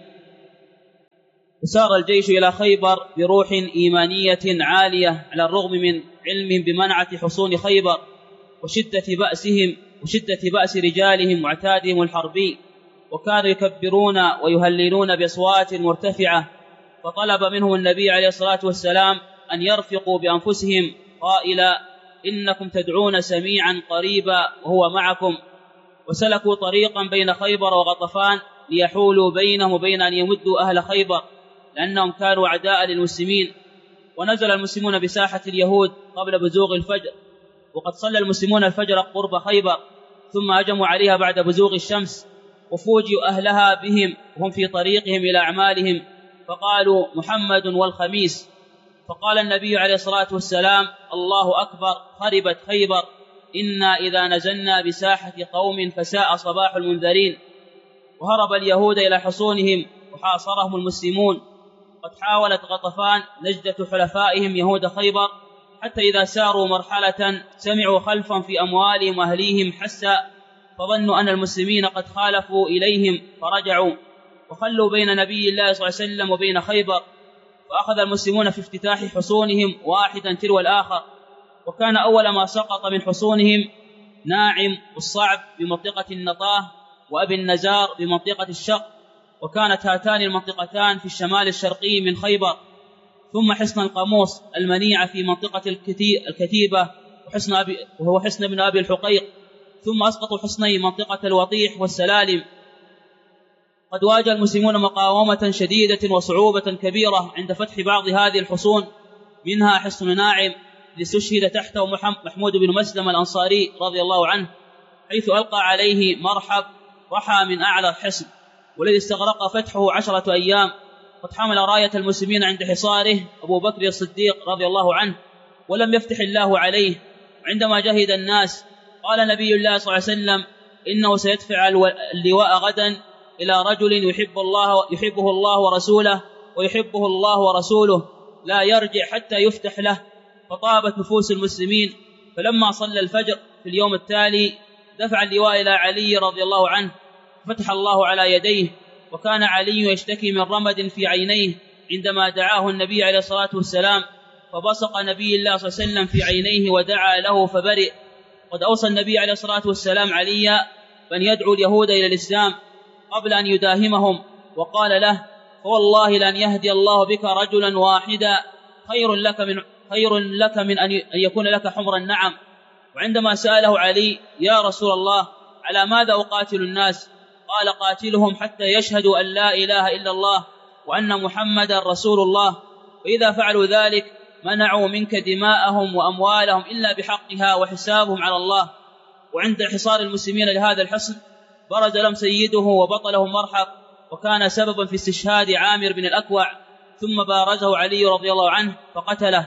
وسار الجيش إلى خيبر بروح إيمانية عالية على الرغم من علمهم بمنعة حصون خيبر وشدة بأسهم وشدة بأس رجالهم واعتادهم الحربي، وكانوا يكبرون ويهللون بأصوات مرتفعة. فطلب منهم النبي عليه الصلاة والسلام أن يرفقوا بأنفسهم قائلا: إنكم تدعون سميعا قريبا وهو معكم. وسلكوا طريقا بين خيبر وغطفان ليحولوا بينهم وبين أن يمدوا أهل خيبر، لأنهم كانوا أعداء للمسلمين. ونزل المسلمون بساحة اليهود قبل بزوغ الفجر، وقد صلى المسلمون الفجر قرب خيبر، ثم هجموا عليها بعد بزوغ الشمس، وفوجئوا أهلها بهم وهم في طريقهم إلى أعمالهم، فقالوا: محمد والخميس. فقال النبي عليه الصلاة والسلام: الله أكبر، خربت خيبر، إنا إذا نزلنا بساحة قوم فساء صباح المنذرين. وهرب اليهود إلى حصونهم وحاصرهم المسلمون. قد حاولت غطفان نجدة حلفائهم يهود خيبر، حتى إذا ساروا مرحلة سمعوا خلفا في أموالهم وأهليهم حسا، فظنوا أن المسلمين قد خالفوا إليهم فرجعوا وخلوا بين نبي الله صلى الله عليه وسلم وبين خيبر. وأخذ المسلمون في افتتاح حصونهم واحدا تلو الآخر. وكان أول ما سقط من حصونهم ناعم والصعب بمنطقة النطاه، وأبي النزار بمنطقة الشق، وكانت هاتان المنطقتان في الشمال الشرقي من خيبر. ثم حصن القاموس المنيع في منطقة الكتيبة وحصن أبي وهو حصن ابن أبي الحقيق. ثم أسقطوا حصني منطقة الوطيح والسلالم. قد واجه المسلمون مقاومة شديدة وصعوبة كبيرة عند فتح بعض هذه الحصون، منها حصن ناعم لستشهد تحته محمود بن مسلم الأنصاري رضي الله عنه، حيث ألقى عليه مرحب رحى من أعلى الحصن، والذي استغرق فتحه عشرة أيام. قد حمل راية المسلمين عند حصاره أبو بكر الصديق رضي الله عنه، ولم يفتح الله عليه. عندما جهد الناس قال نبي الله صلى الله عليه وسلم: إنه سيدفع اللواء غدا إلى رجل يحب الله يحبه الله ورسوله ويحبه الله ورسوله، لا يرجع حتى يفتح له. فطابت نفوس المسلمين. فلما صلى الفجر في اليوم التالي دفع اللواء إلى علي رضي الله عنه، فتح الله على يديه. وكان علي يشتكي من رمد في عينيه عندما دعاه النبي عليه الصلاة والسلام، فبصق نبي الله صلى الله عليه وسلم في عينيه ودعا له فبرئ. قد أوصى النبي عليه الصلاة والسلام عليا بأن يدعو اليهود إلى الإسلام قبل أن يداهمهم، وقال له: فوالله لن يهدي الله بك رجلا واحدا خير لك من خير لك من أن يكون لك حمر النعم. وعندما سأله علي: يا رسول الله، على ماذا أقاتل الناس؟ قال: قاتلهم حتى يشهدوا أن لا إله إلا الله وأن محمدا رسول الله، وإذا فعلوا ذلك منعوا منك دماءهم وأموالهم إلا بحقها وحسابهم على الله. وعند حصار المسلمين لهذا الحصن برز لهم سيده وبطلهم مرحب، وكان سببا في استشهاد عامر بن الأكوع، ثم بارزه علي رضي الله عنه فقتله.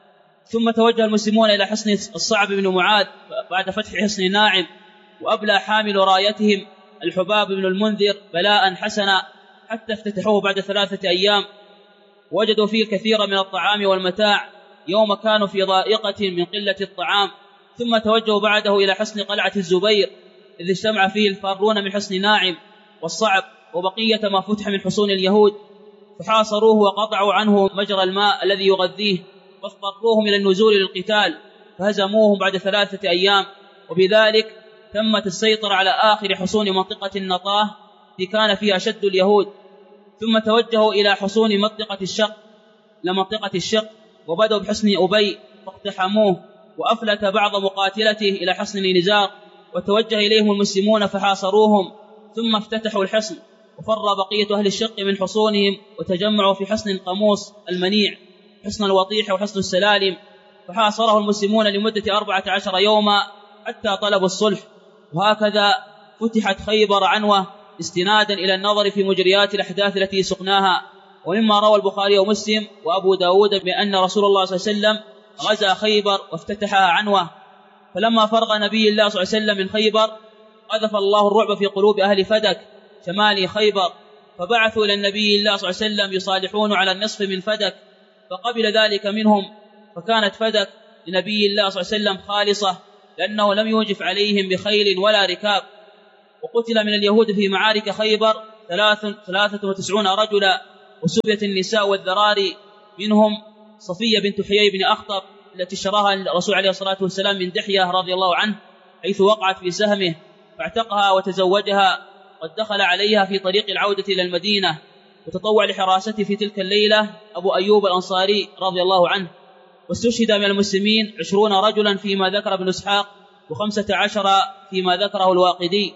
ثم توجه المسلمون إلى حصن الصعب بن معاذ بعد فتح حصن ناعم، وأبلى حامل رايتهم الحباب بن المنذر بلاء حسنا حتى افتتحوه بعد ثلاثة أيام. وجدوا فيه الكثير من الطعام والمتاع يوم كانوا في ضائقة من قلة الطعام. ثم توجهوا بعده إلى حصن قلعة الزبير، إذ اجتمع فيه الفارون من حصن ناعم والصعب وبقية ما فتح من حصون اليهود، فحاصروه وقطعوا عنه مجرى الماء الذي يغذيه، واضطروهم إلى النزول للقتال، فهزموهم بعد ثلاثة أيام. وبذلك تمت السيطرة على آخر حصون منطقة النطاه التي كان فيها أشد اليهود. ثم توجهوا إلى حصون منطقة الشق لمنطقة الشق وبدأوا بحصن أبي فاقتحموه، وأفلت بعض مقاتلته إلى حصن نزار، وتوجه إليهم المسلمون فحاصروهم. ثم افتتحوا الحصن، وفر بقية أهل الشق من حصونهم وتجمعوا في حصن القاموس المنيع، حصن الوطيح وحصن السلالم، فحاصره المسلمون لمدة أربعة عشر يوما حتى طلبوا الصلح. وهكذا فتحت خيبر عنوة استنادا إلى النظر في مجريات الأحداث التي سقناها. ومما روى البخاري ومسلم وأبو داود بأن رسول الله صلى الله عليه وسلم غزا خيبر وافتتحها عنوة. فلما فرغ نبي الله صلى الله عليه وسلم من خيبر قذف الله الرعب في قلوب أهل فدك شمال خيبر، فبعثوا إلى النبي الله صلى الله عليه وسلم يصالحون على النصف من فدك، فقبل ذلك منهم، فكانت فدك لنبي الله صلى الله عليه وسلم خالصة لأنه لم يوجف عليهم بخيل ولا ركاب. وقتل من اليهود في معارك خيبر ثلاثة وتسعون رجلا، وسبيت النساء والذراري، منهم صفية بنت حيي بن أخطب التي اشتراها الرسول عليه الصلاة والسلام من دحية رضي الله عنه حيث وقعت في سهمه فاعتقها وتزوجها. قد دخل عليها في طريق العودة إلى المدينة وتطوع لحراسته في تلك الليلة أبو أيوب الأنصاري رضي الله عنه. واستشهد من المسلمين عشرون رجلا فيما ذكر ابن إسحاق، وخمسة عشر فيما ذكره الواقدي.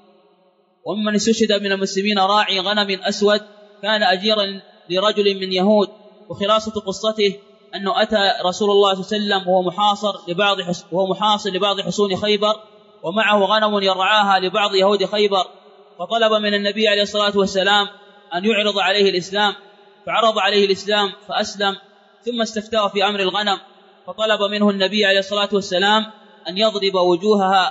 وممن استشهد من المسلمين راعي غنم أسود كان أجيرا لرجل من يهود. وخلاصة قصته أنه أتى رسول الله صلى الله عليه وسلم وهو محاصر لبعض وهو محاصر لبعض حصون خيبر، ومعه غنم يرعاها لبعض يهود خيبر، فطلب من النبي عليه الصلاة والسلام أن يعرض عليه الإسلام، فعرض عليه الإسلام فأسلم. ثم استفتاه في أمر الغنم، فطلب منه النبي عليه الصلاة والسلام أن يضرب وجوهها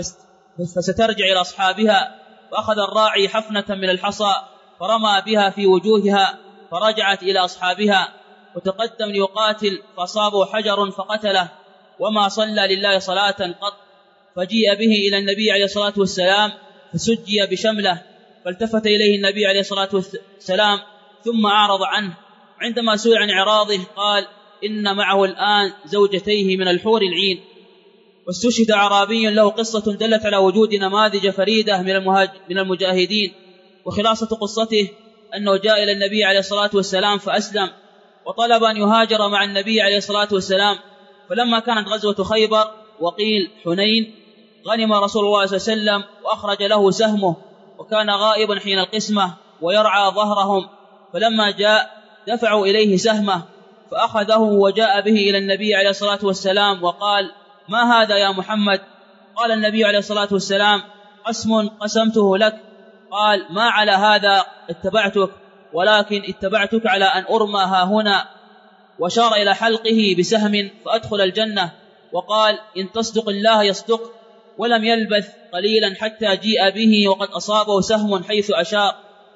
فسترجع إلى أصحابها. فأخذ الراعي حفنة من الحصى فرمى بها في وجوهها فرجعت إلى أصحابها، وتقدم ليقاتل فأصابه حجر فقتله، وما صلى لله صلاة قط. فجيء به إلى النبي عليه الصلاة والسلام فسجي بشمله، فالتفت إليه النبي عليه الصلاة والسلام ثم أعرض عنه. عندما سئل عن إعراضه قال إن معه الآن زوجتيه من الحور العين. واستشهد أعرابي له قصة دلت على وجود نماذج فريدة من المجاهدين. وخلاصة قصته أنه جاء إلى النبي عليه الصلاة والسلام فأسلم، وطلب أن يهاجر مع النبي عليه الصلاة والسلام. فلما كانت غزوة خيبر وقيل حنين غنم رسول الله صلى الله عليه وسلم وأخرج له سهمه، وكان غائبا حين القسمة ويرعى ظهرهم. فلما جاء دفعوا إليه سهمه فأخذه وجاء به إلى النبي عليه الصلاة والسلام وقال ما هذا يا محمد؟ قال النبي عليه الصلاة والسلام قسم قسمته لك. قال ما على هذا اتبعتك، ولكن اتبعتك على أن أرمى ها هنا، وشار إلى حلقه بسهم فأدخل الجنة. وقال إن تصدق الله يصدق. ولم يلبث قليلا حتى جيء به وقد أصابه سهم حيث أشار.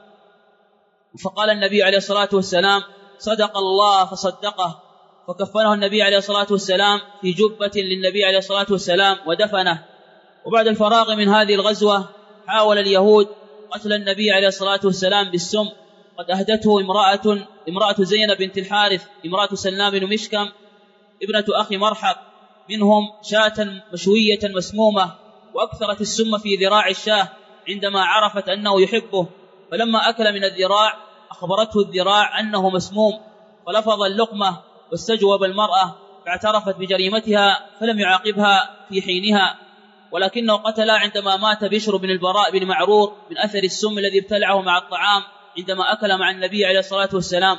فقال النبي عليه الصلاة والسلام صدق الله فصدقه. فكفنه النبي عليه الصلاة والسلام في جبة للنبي عليه الصلاة والسلام ودفنه. وبعد الفراغ من هذه الغزوة حاول اليهود قتل النبي عليه الصلاة والسلام بالسم. قد أهدته امرأة امرأة زينب بنت الحارث امرأة سلام بن مشكم ابنة أخي مرحب منهم شاة مشوية مسمومة، وأكثرت السم في ذراع الشاه عندما عرفت أنه يحبه. فلما أكل من الذراع أخبرته الذراع أنه مسموم، فلفظ اللقمة واستجوب المرأة فاعترفت بجريمتها فلم يعاقبها في حينها، ولكنه قتل عندما مات بشر بن البراء بن معرور من أثر السم الذي ابتلعه مع الطعام عندما أكل مع النبي عليه الصلاة والسلام.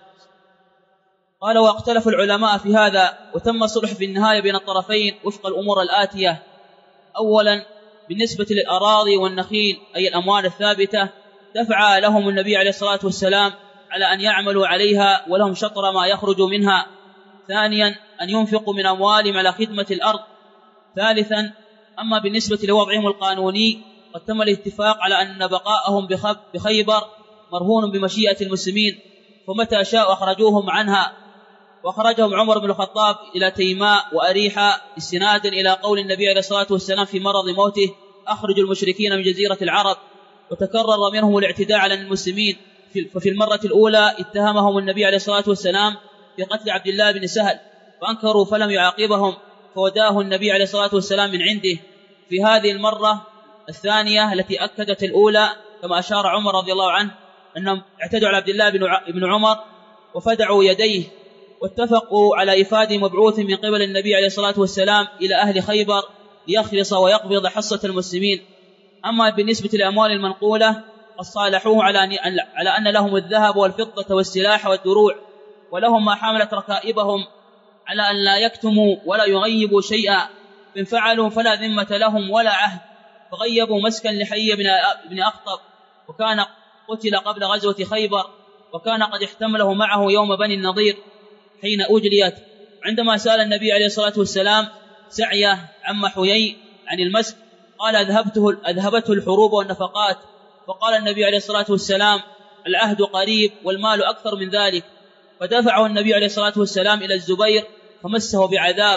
قال واختلف العلماء في هذا، وتم الصلح في النهاية بين الطرفين وفق الأمور الآتية. أولا بالنسبة للأراضي والنخيل أي الأموال الثابتة دفع لهم النبي عليه الصلاة والسلام على أن يعملوا عليها ولهم شطر ما يخرج منها. ثانيا أن ينفقوا من أموالهم على خدمة الأرض. ثالثا أما بالنسبة لوضعهم القانوني قد تم الاتفاق على أن بقاءهم بخيبر مرهون بمشيئة المسلمين، فمتى شاء أخرجوهم عنها. وأخرجهم عمر بن الخطاب إلى تيماء وأريحة استنادا إلى قول النبي عليه الصلاة والسلام في مرض موته أخرج المشركين من جزيرة العرب. وتكرر منهم الاعتداء على المسلمين، ففي المرة الأولى اتهمهم النبي عليه الصلاة والسلام بقتل عبد الله بن سهل فأنكروا فلم يعاقبهم، فوداه النبي عليه الصلاة والسلام من عنده. في هذه المرة الثانية التي أكدت الأولى كما أشار عمر رضي الله عنه أنهم اعتدوا على عبد الله بن عمر وفدعوا يديه، واتفقوا على إفادة مبعوث من قبل النبي عليه الصلاة والسلام إلى أهل خيبر ليخلص ويقبض حصة المسلمين. أما بالنسبة للأموال المنقولة قد صالحوه على أن لهم الذهب والفضة والسلاح والدروع، ولهم ما حملت ركائبهم على أن لا يكتموا ولا يغيبوا شيئا، فإن فعلوا فلا ذمة لهم ولا عهد. فغيبوا مسكن لحي بن أخطب وكان قتل قبل غزوة خيبر، وكان قد احتمله معه يوم بني النضير حين أجليت. عندما سأل النبي عليه الصلاة والسلام سعيه عم حيي عن المسك قال أذهبته, أذهبته الحروب والنفقات. فقال النبي عليه الصلاة والسلام العهد قريب والمال أكثر من ذلك. فدفعه النبي عليه الصلاة والسلام إلى الزبير فمسه بعذاب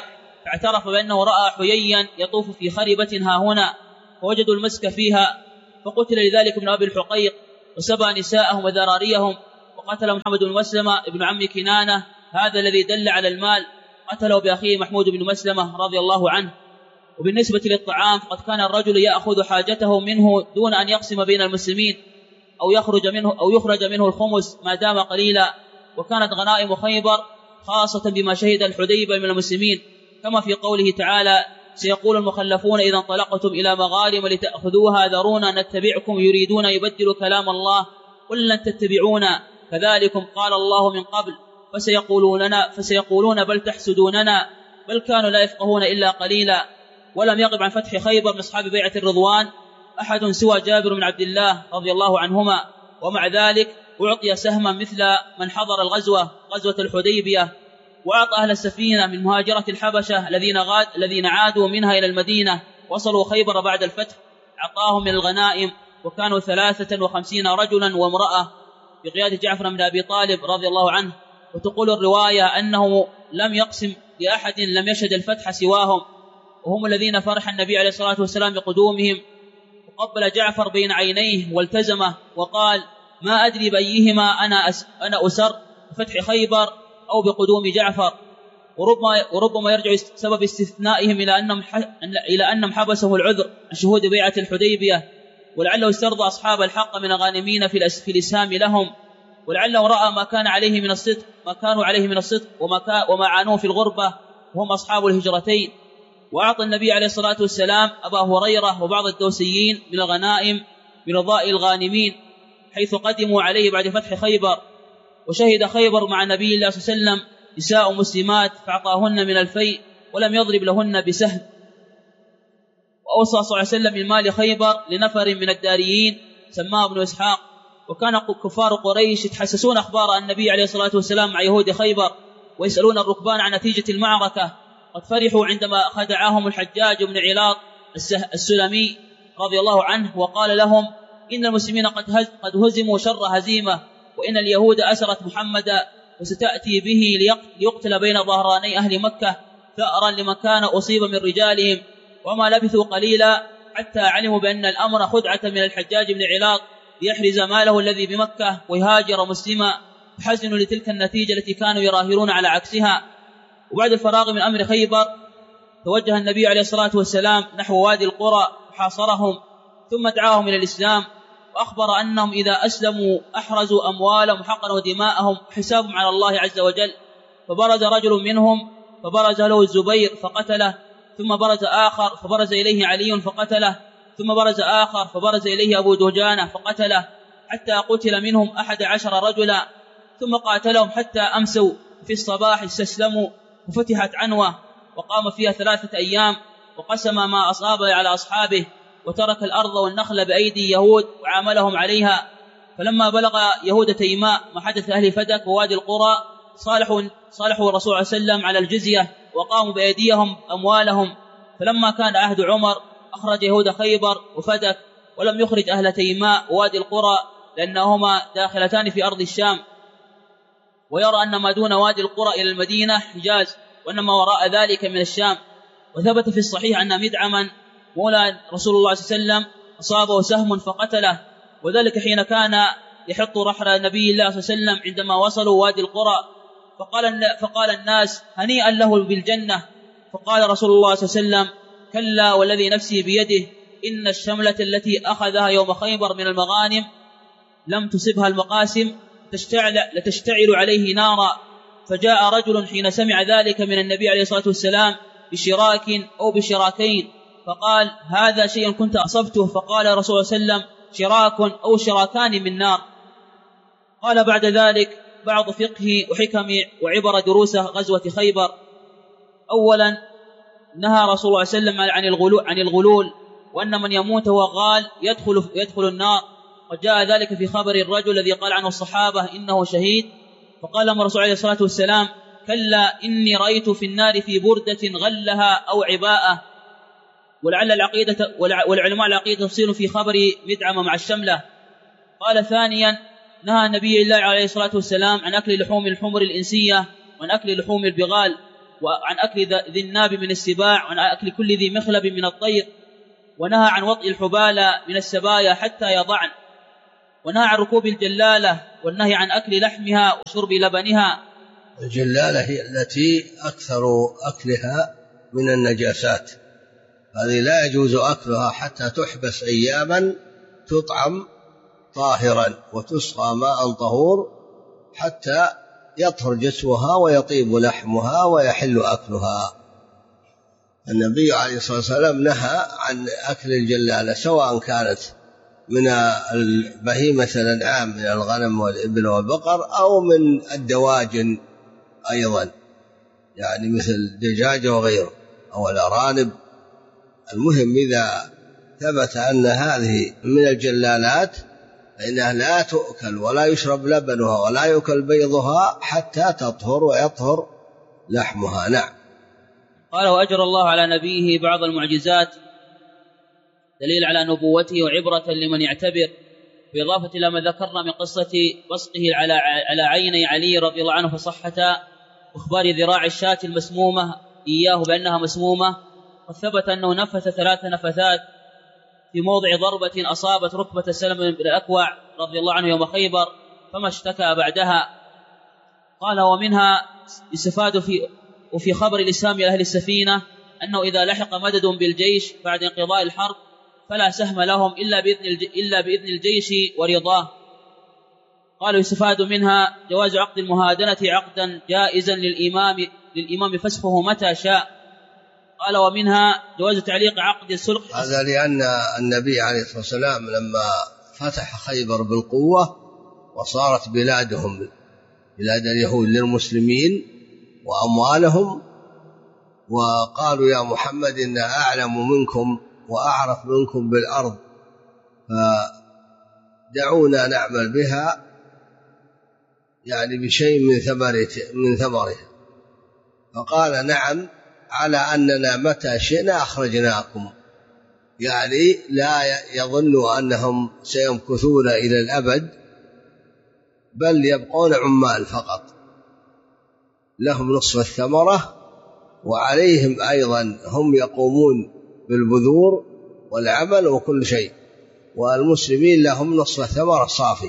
فاعترف بأنه رأى حييا يطوف في خربة ها هنا، فوجدوا المسك فيها، فقتل لذلك ابن أبي الحقيق وسبى نساءهم وذراريهم، وقتل محمد بن مسلمة ابن عم كنانة هذا الذي دل على المال، قتله بأخيه محمود بن مسلمة رضي الله عنه. وبالنسبة للطعام فقد كان الرجل يأخذ حاجته منه دون أن يقسم بين المسلمين أو يخرج منه, أو يخرج منه الخمس ما دام قليلا. وكانت غنائم خيبر خاصة بما شهد الحديبية من المسلمين، كما في قوله تعالى: سيقول المخلفون إذا انطلقتم إلى مغانم لتأخذوها ذرونا نتبعكم يريدون يبدلوا كلام الله قل لن تتبعونا كذلكم قال الله من قبل فسيقولون, فسيقولون بل تحسدوننا بل كانوا لا يفقهون إلا قليلا. ولم يغب عن فتح خيبر من أصحاب بيعة الرضوان أحد سوى جابر بن عبد الله رضي الله عنهما، ومع ذلك أعطي سهما مثل من حضر الغزوة غزوة الحديبية. وأعطى أهل السفينة من مهاجرة الحبشة الذين غاد الذين عادوا منها إلى المدينة وصلوا خيبر بعد الفتح، أعطاهم من الغنائم، وكانوا ثلاثة وخمسين رجلا وامرأة بقيادة جعفر بن أبي طالب رضي الله عنه. وتقول الرواية أنه لم يقسم لأحد لم يشهد الفتح سواهم، وهم الذين فرح النبي عليه الصلاة والسلام بقدومهم. وقبل جعفر بين عينيه والتزمه وقال: ما أدري بأيهما أنا, أس أنا أسر بفتح خيبر أو بقدوم جعفر. وربما, وربما يرجع سبب استثنائهم إلى أنهم, إلى أنهم حبسه العذر عن شهود بيعة الحديبية، ولعله استرضى أصحاب الحق من الغانمين في الإسهام لهم، ولعله رأى ما كان عليه من الصدق ما كانوا عليه من الصدق وما, وما عانوه في الغربة وهم أصحاب الهجرتين. وأعطى النبي عليه الصلاة والسلام أبا هريرة وبعض الدوسيين من الغنائم برضاء الغانمين حيث قدموا عليه بعد فتح خيبر. وشهد خيبر مع النبي الله صلى الله عليه وسلم نساء مسلمات فأعطاهن من الفيء ولم يضرب لهن بسهم. وأوصى صلى الله عليه وسلم من مال خيبر لنفر من الداريين سماه ابن إسحاق. وكان كفار قريش يتحسسون أخبار النبي عليه الصلاة والسلام مع يهود خيبر ويسألون الركبان عن نتيجة المعركة. قد فرحوا عندما خدعهم الحجاج بن علاط السلمي رضي الله عنه وقال لهم: إن المسلمين قد هزموا شر هزيمة، وإن اليهود أسرت محمدا وستأتي به ليقتل بين ظهراني أهل مكة ثأرا لمن كان أصيب من رجالهم. وما لبثوا قليلا حتى علموا بأن الأمر خدعة من الحجاج بن علاط ليحرز ماله الذي بمكة ويهاجر مسلما، فحزنوا لتلك النتيجة التي كانوا يراهنون على عكسها. وبعد الفراغ من أمر خيبر توجه النبي عليه الصلاة والسلام نحو وادي القرى وحاصرهم، ثم دعاهم إلى الإسلام، وأخبر أنهم إذا أسلموا أحرزوا أموالهم وحقنوا دماءهم حسابهم على الله عز وجل. فبرز رجل منهم فبرز له الزبير فقتله، ثم برز آخر فبرز إليه علي فقتله، ثم برز آخر فبرز إليه أبو دجانة فقتله، حتى قتل منهم أحد عشر رجلا. ثم قاتلهم حتى أمسوا، في الصباح استسلموا وفتحت عنوة وقام فيها ثلاثة أيام، وقسم ما أصاب على أصحابه، وترك الأرض والنخل بأيدي يهود وعاملهم عليها. فلما بلغ يهود تيماء ما حدث أهل فدك ووادي القرى صالحوا, صالحوا الرسول صلى الله عليه وسلم على الجزية وقاموا بأيديهم أموالهم. فلما كان عهد عمر أخرج يهود خيبر وفدك، ولم يخرج أهل تيماء ووادي القرى لأنهما داخلتان في أرض الشام، ويرى أن ما دون وادي القرى إلى المدينة حجاز، وأن ما وراء ذلك من الشام. وثبت في الصحيح أن مدعما مولى رسول الله صلى الله عليه وسلم أصابه سهم فقتله، وذلك حين كان يحط رحل نبي الله صلى الله عليه وسلم عندما وصلوا وادي القرى. فقال, فقال الناس: هنيئا له بالجنة. فقال رسول الله صلى الله عليه وسلم: كلا والذي نفسي بيده، إن الشملة التي أخذها يوم خيبر من المغانم لم تصبها المقاسم تشتعل لتشتعل عليه نارا. فجاء رجل حين سمع ذلك من النبي عليه الصلاة والسلام بشراك أو بشراكين، فقال: هذا شيء كنت أصبته. فقال رسول الله صلى الله عليه وسلم: شراك أو شراكان من نار. قال بعد ذلك بعض فقه وحكم وعبر دروس غزوة خيبر. أولا، نهى رسول الله صلى الله عليه وسلم عن الغلول, عن الغلول وأن من يموت وغال يدخل, يدخل النار. وجاء ذلك في خبر الرجل الذي قال عنه الصحابة إنه شهيد، فقال لهم الرسول عليه الصلاة والسلام: كلا إني رأيت في النار في بردة غلها أو عباءة. ولعل العقيدة والعلماء العقيدة تفصيل في خبر مدعم مع الشملة. قال ثانيا، نهى النبي الله عليه الصلاة والسلام عن أكل لحوم الحمر الإنسية وعن أكل لحوم البغال، وعن أكل ذي الناب من السباع، وعن أكل كل ذي مخلب من الطير، ونهى عن وطئ الحبالة من السبايا حتى يضعن، ونهى عن ركوب الجلالة، والنهي عن أكل لحمها وشرب لبنها. الجلالة هي التي أكثر أكلها من النجاسات، هذه لا يجوز أكلها حتى تحبس أياما تطعم طاهرا وتسقى ماء طهور حتى يطهر جسمها ويطيب لحمها ويحل أكلها. النبي عليه الصلاة والسلام نهى عن أكل الجلالة سواء كانت من البهيمة الأنعام من الغنم والإبل والبقر أو من الدواجن أيضا، يعني مثل الدجاج وغيره أو الأرانب. المهم إذا ثبت أن هذه من الجلالات فإنها لا تؤكل ولا يشرب لبنها ولا يؤكل بيضها حتى تطهر ويطهر لحمها. نعم. قال: وأجرى الله على نبيه بعض المعجزات دليل على نبوته وعبرة لمن يعتبر، بإضافة إلى ما ذكرنا من قصة بصقه على عيني علي رضي الله عنه فصحتا، واخبار ذراع الشاة المسمومة إياه بأنها مسمومة. وثبت أنه نفث ثلاث نفثات في موضع ضربة أصابت ركبة سلم بن الأكوع رضي الله عنه يوم خيبر فما اشتكى بعدها. قال: ومنها يستفاد في وفي خبر الإسلام أهل السفينة أنه إذا لحق مدد بالجيش بعد انقضاء الحرب فلا سهم لهم إلا بإذن, إلا بإذن الجيش ورضاه. قالوا: يستفاد منها جواز عقد المهادنة عقدا جائزا للإمام, للإمام فسخه متى شاء. قال: ومنها جواز تعليق عقد السلح. هذا لأن النبي عليه الصلاة والسلام لما فتح خيبر بالقوة وصارت بلادهم بلاد اليهود للمسلمين وأموالهم، وقالوا: يا محمد إنا أعلم منكم وأعرف منكم بالأرض فدعونا نعمل بها يعني بشيء من من ثمرها. فقال: نعم، على أننا متى شئنا أخرجناكم، يعني لا يظنوا أنهم سيمكثون إلى الأبد بل يبقون عمال فقط، لهم نصف الثمرة وعليهم أيضا هم يقومون بالبذور والعمل وكل شيء، والمسلمين لهم نصف الثمرة صافي.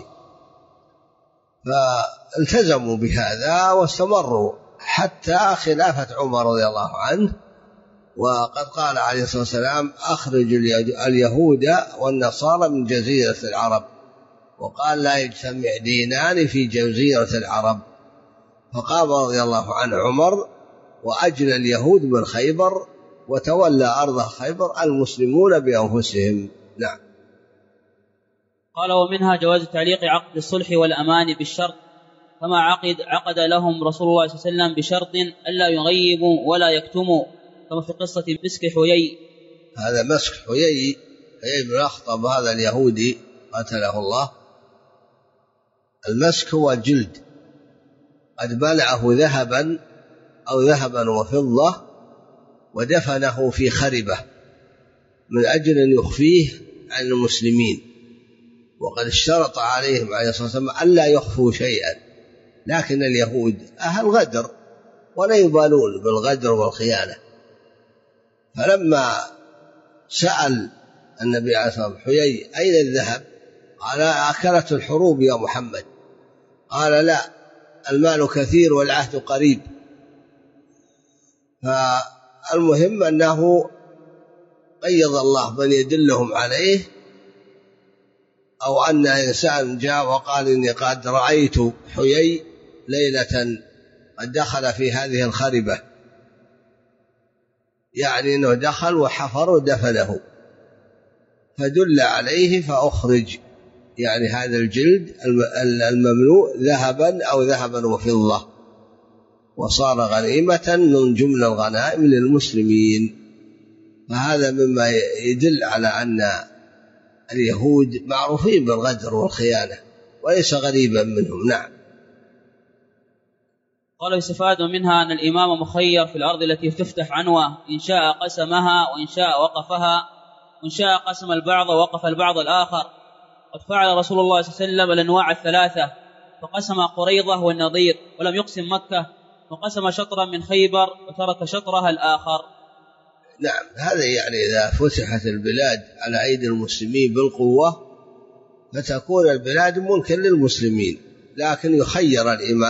فالتزموا بهذا واستمروا حتى خلافة عمر رضي الله عنه. وقد قال عليه الصلاة والسلام: أخرج اليهود والنصارى من جزيرة العرب، وقال: لا يجتمع دينان في جزيرة العرب. فقام رضي الله عنه عمر وأجلى اليهود من خيبر وتولى أرض خيبر المسلمون بأنفسهم. نعم. قال: ومنها جواز تعليق عقد الصلح والأمان بالشرط، كما عقد, عقد لهم رسول الله صلى الله عليه وسلم بشرط ألا يغيبوا ولا يكتموا، كما في قصة مسك حيي. هذا مسك حيي حيي بن أخطب هذا اليهودي قتله الله. المسك هو الجلد قد بلعه ذهبا أو ذهبا وفضة ودفنه في خربة من أجل أن يخفيه عن المسلمين، وقد اشترط عليهم عليه الصلاة والسلام ألا يخفوا شيئا، لكن اليهود أهل غدر ولا يبالون بالغدر والخيانة. فلما سأل النبي عليه الصلاة والسلام حيي: أين الذهب؟ قال: أكلت الحروب يا محمد. قال: لا، المال كثير والعهد قريب. فالمهم أنه قيض الله من يدلهم عليه، أو أن إنسان جاء وقال: إني قد رأيت حيي ليلة قد دخل في هذه الخربة، يعني أنه دخل وحفر ودفنه، فدل عليه فأخرج يعني هذا الجلد المملوء ذهبا أو ذهبا وفضة، وصار غنيمة من جملة الغنائم للمسلمين. فهذا مما يدل على أن اليهود معروفين بالغدر والخيانة وليس غريبا منهم. نعم. قال: يستفاد منها أن الإمام مخير في الأرض التي تفتح عنوة، إن شاء قسمها وإن شاء وقفها، وإن شاء قسم البعض ووقف البعض الآخر. قد فعل رسول الله صلى الله عليه وسلم الأنواع الثلاثة، فقسم قريظة والنضير ولم يقسم مكة، وقسم شطرا من خيبر وترك شطرها الآخر. نعم، هذا يعني إذا فتحت البلاد على أيدي المسلمين بالقوة فتكون البلاد ملكا للمسلمين، لكن يخير الإمام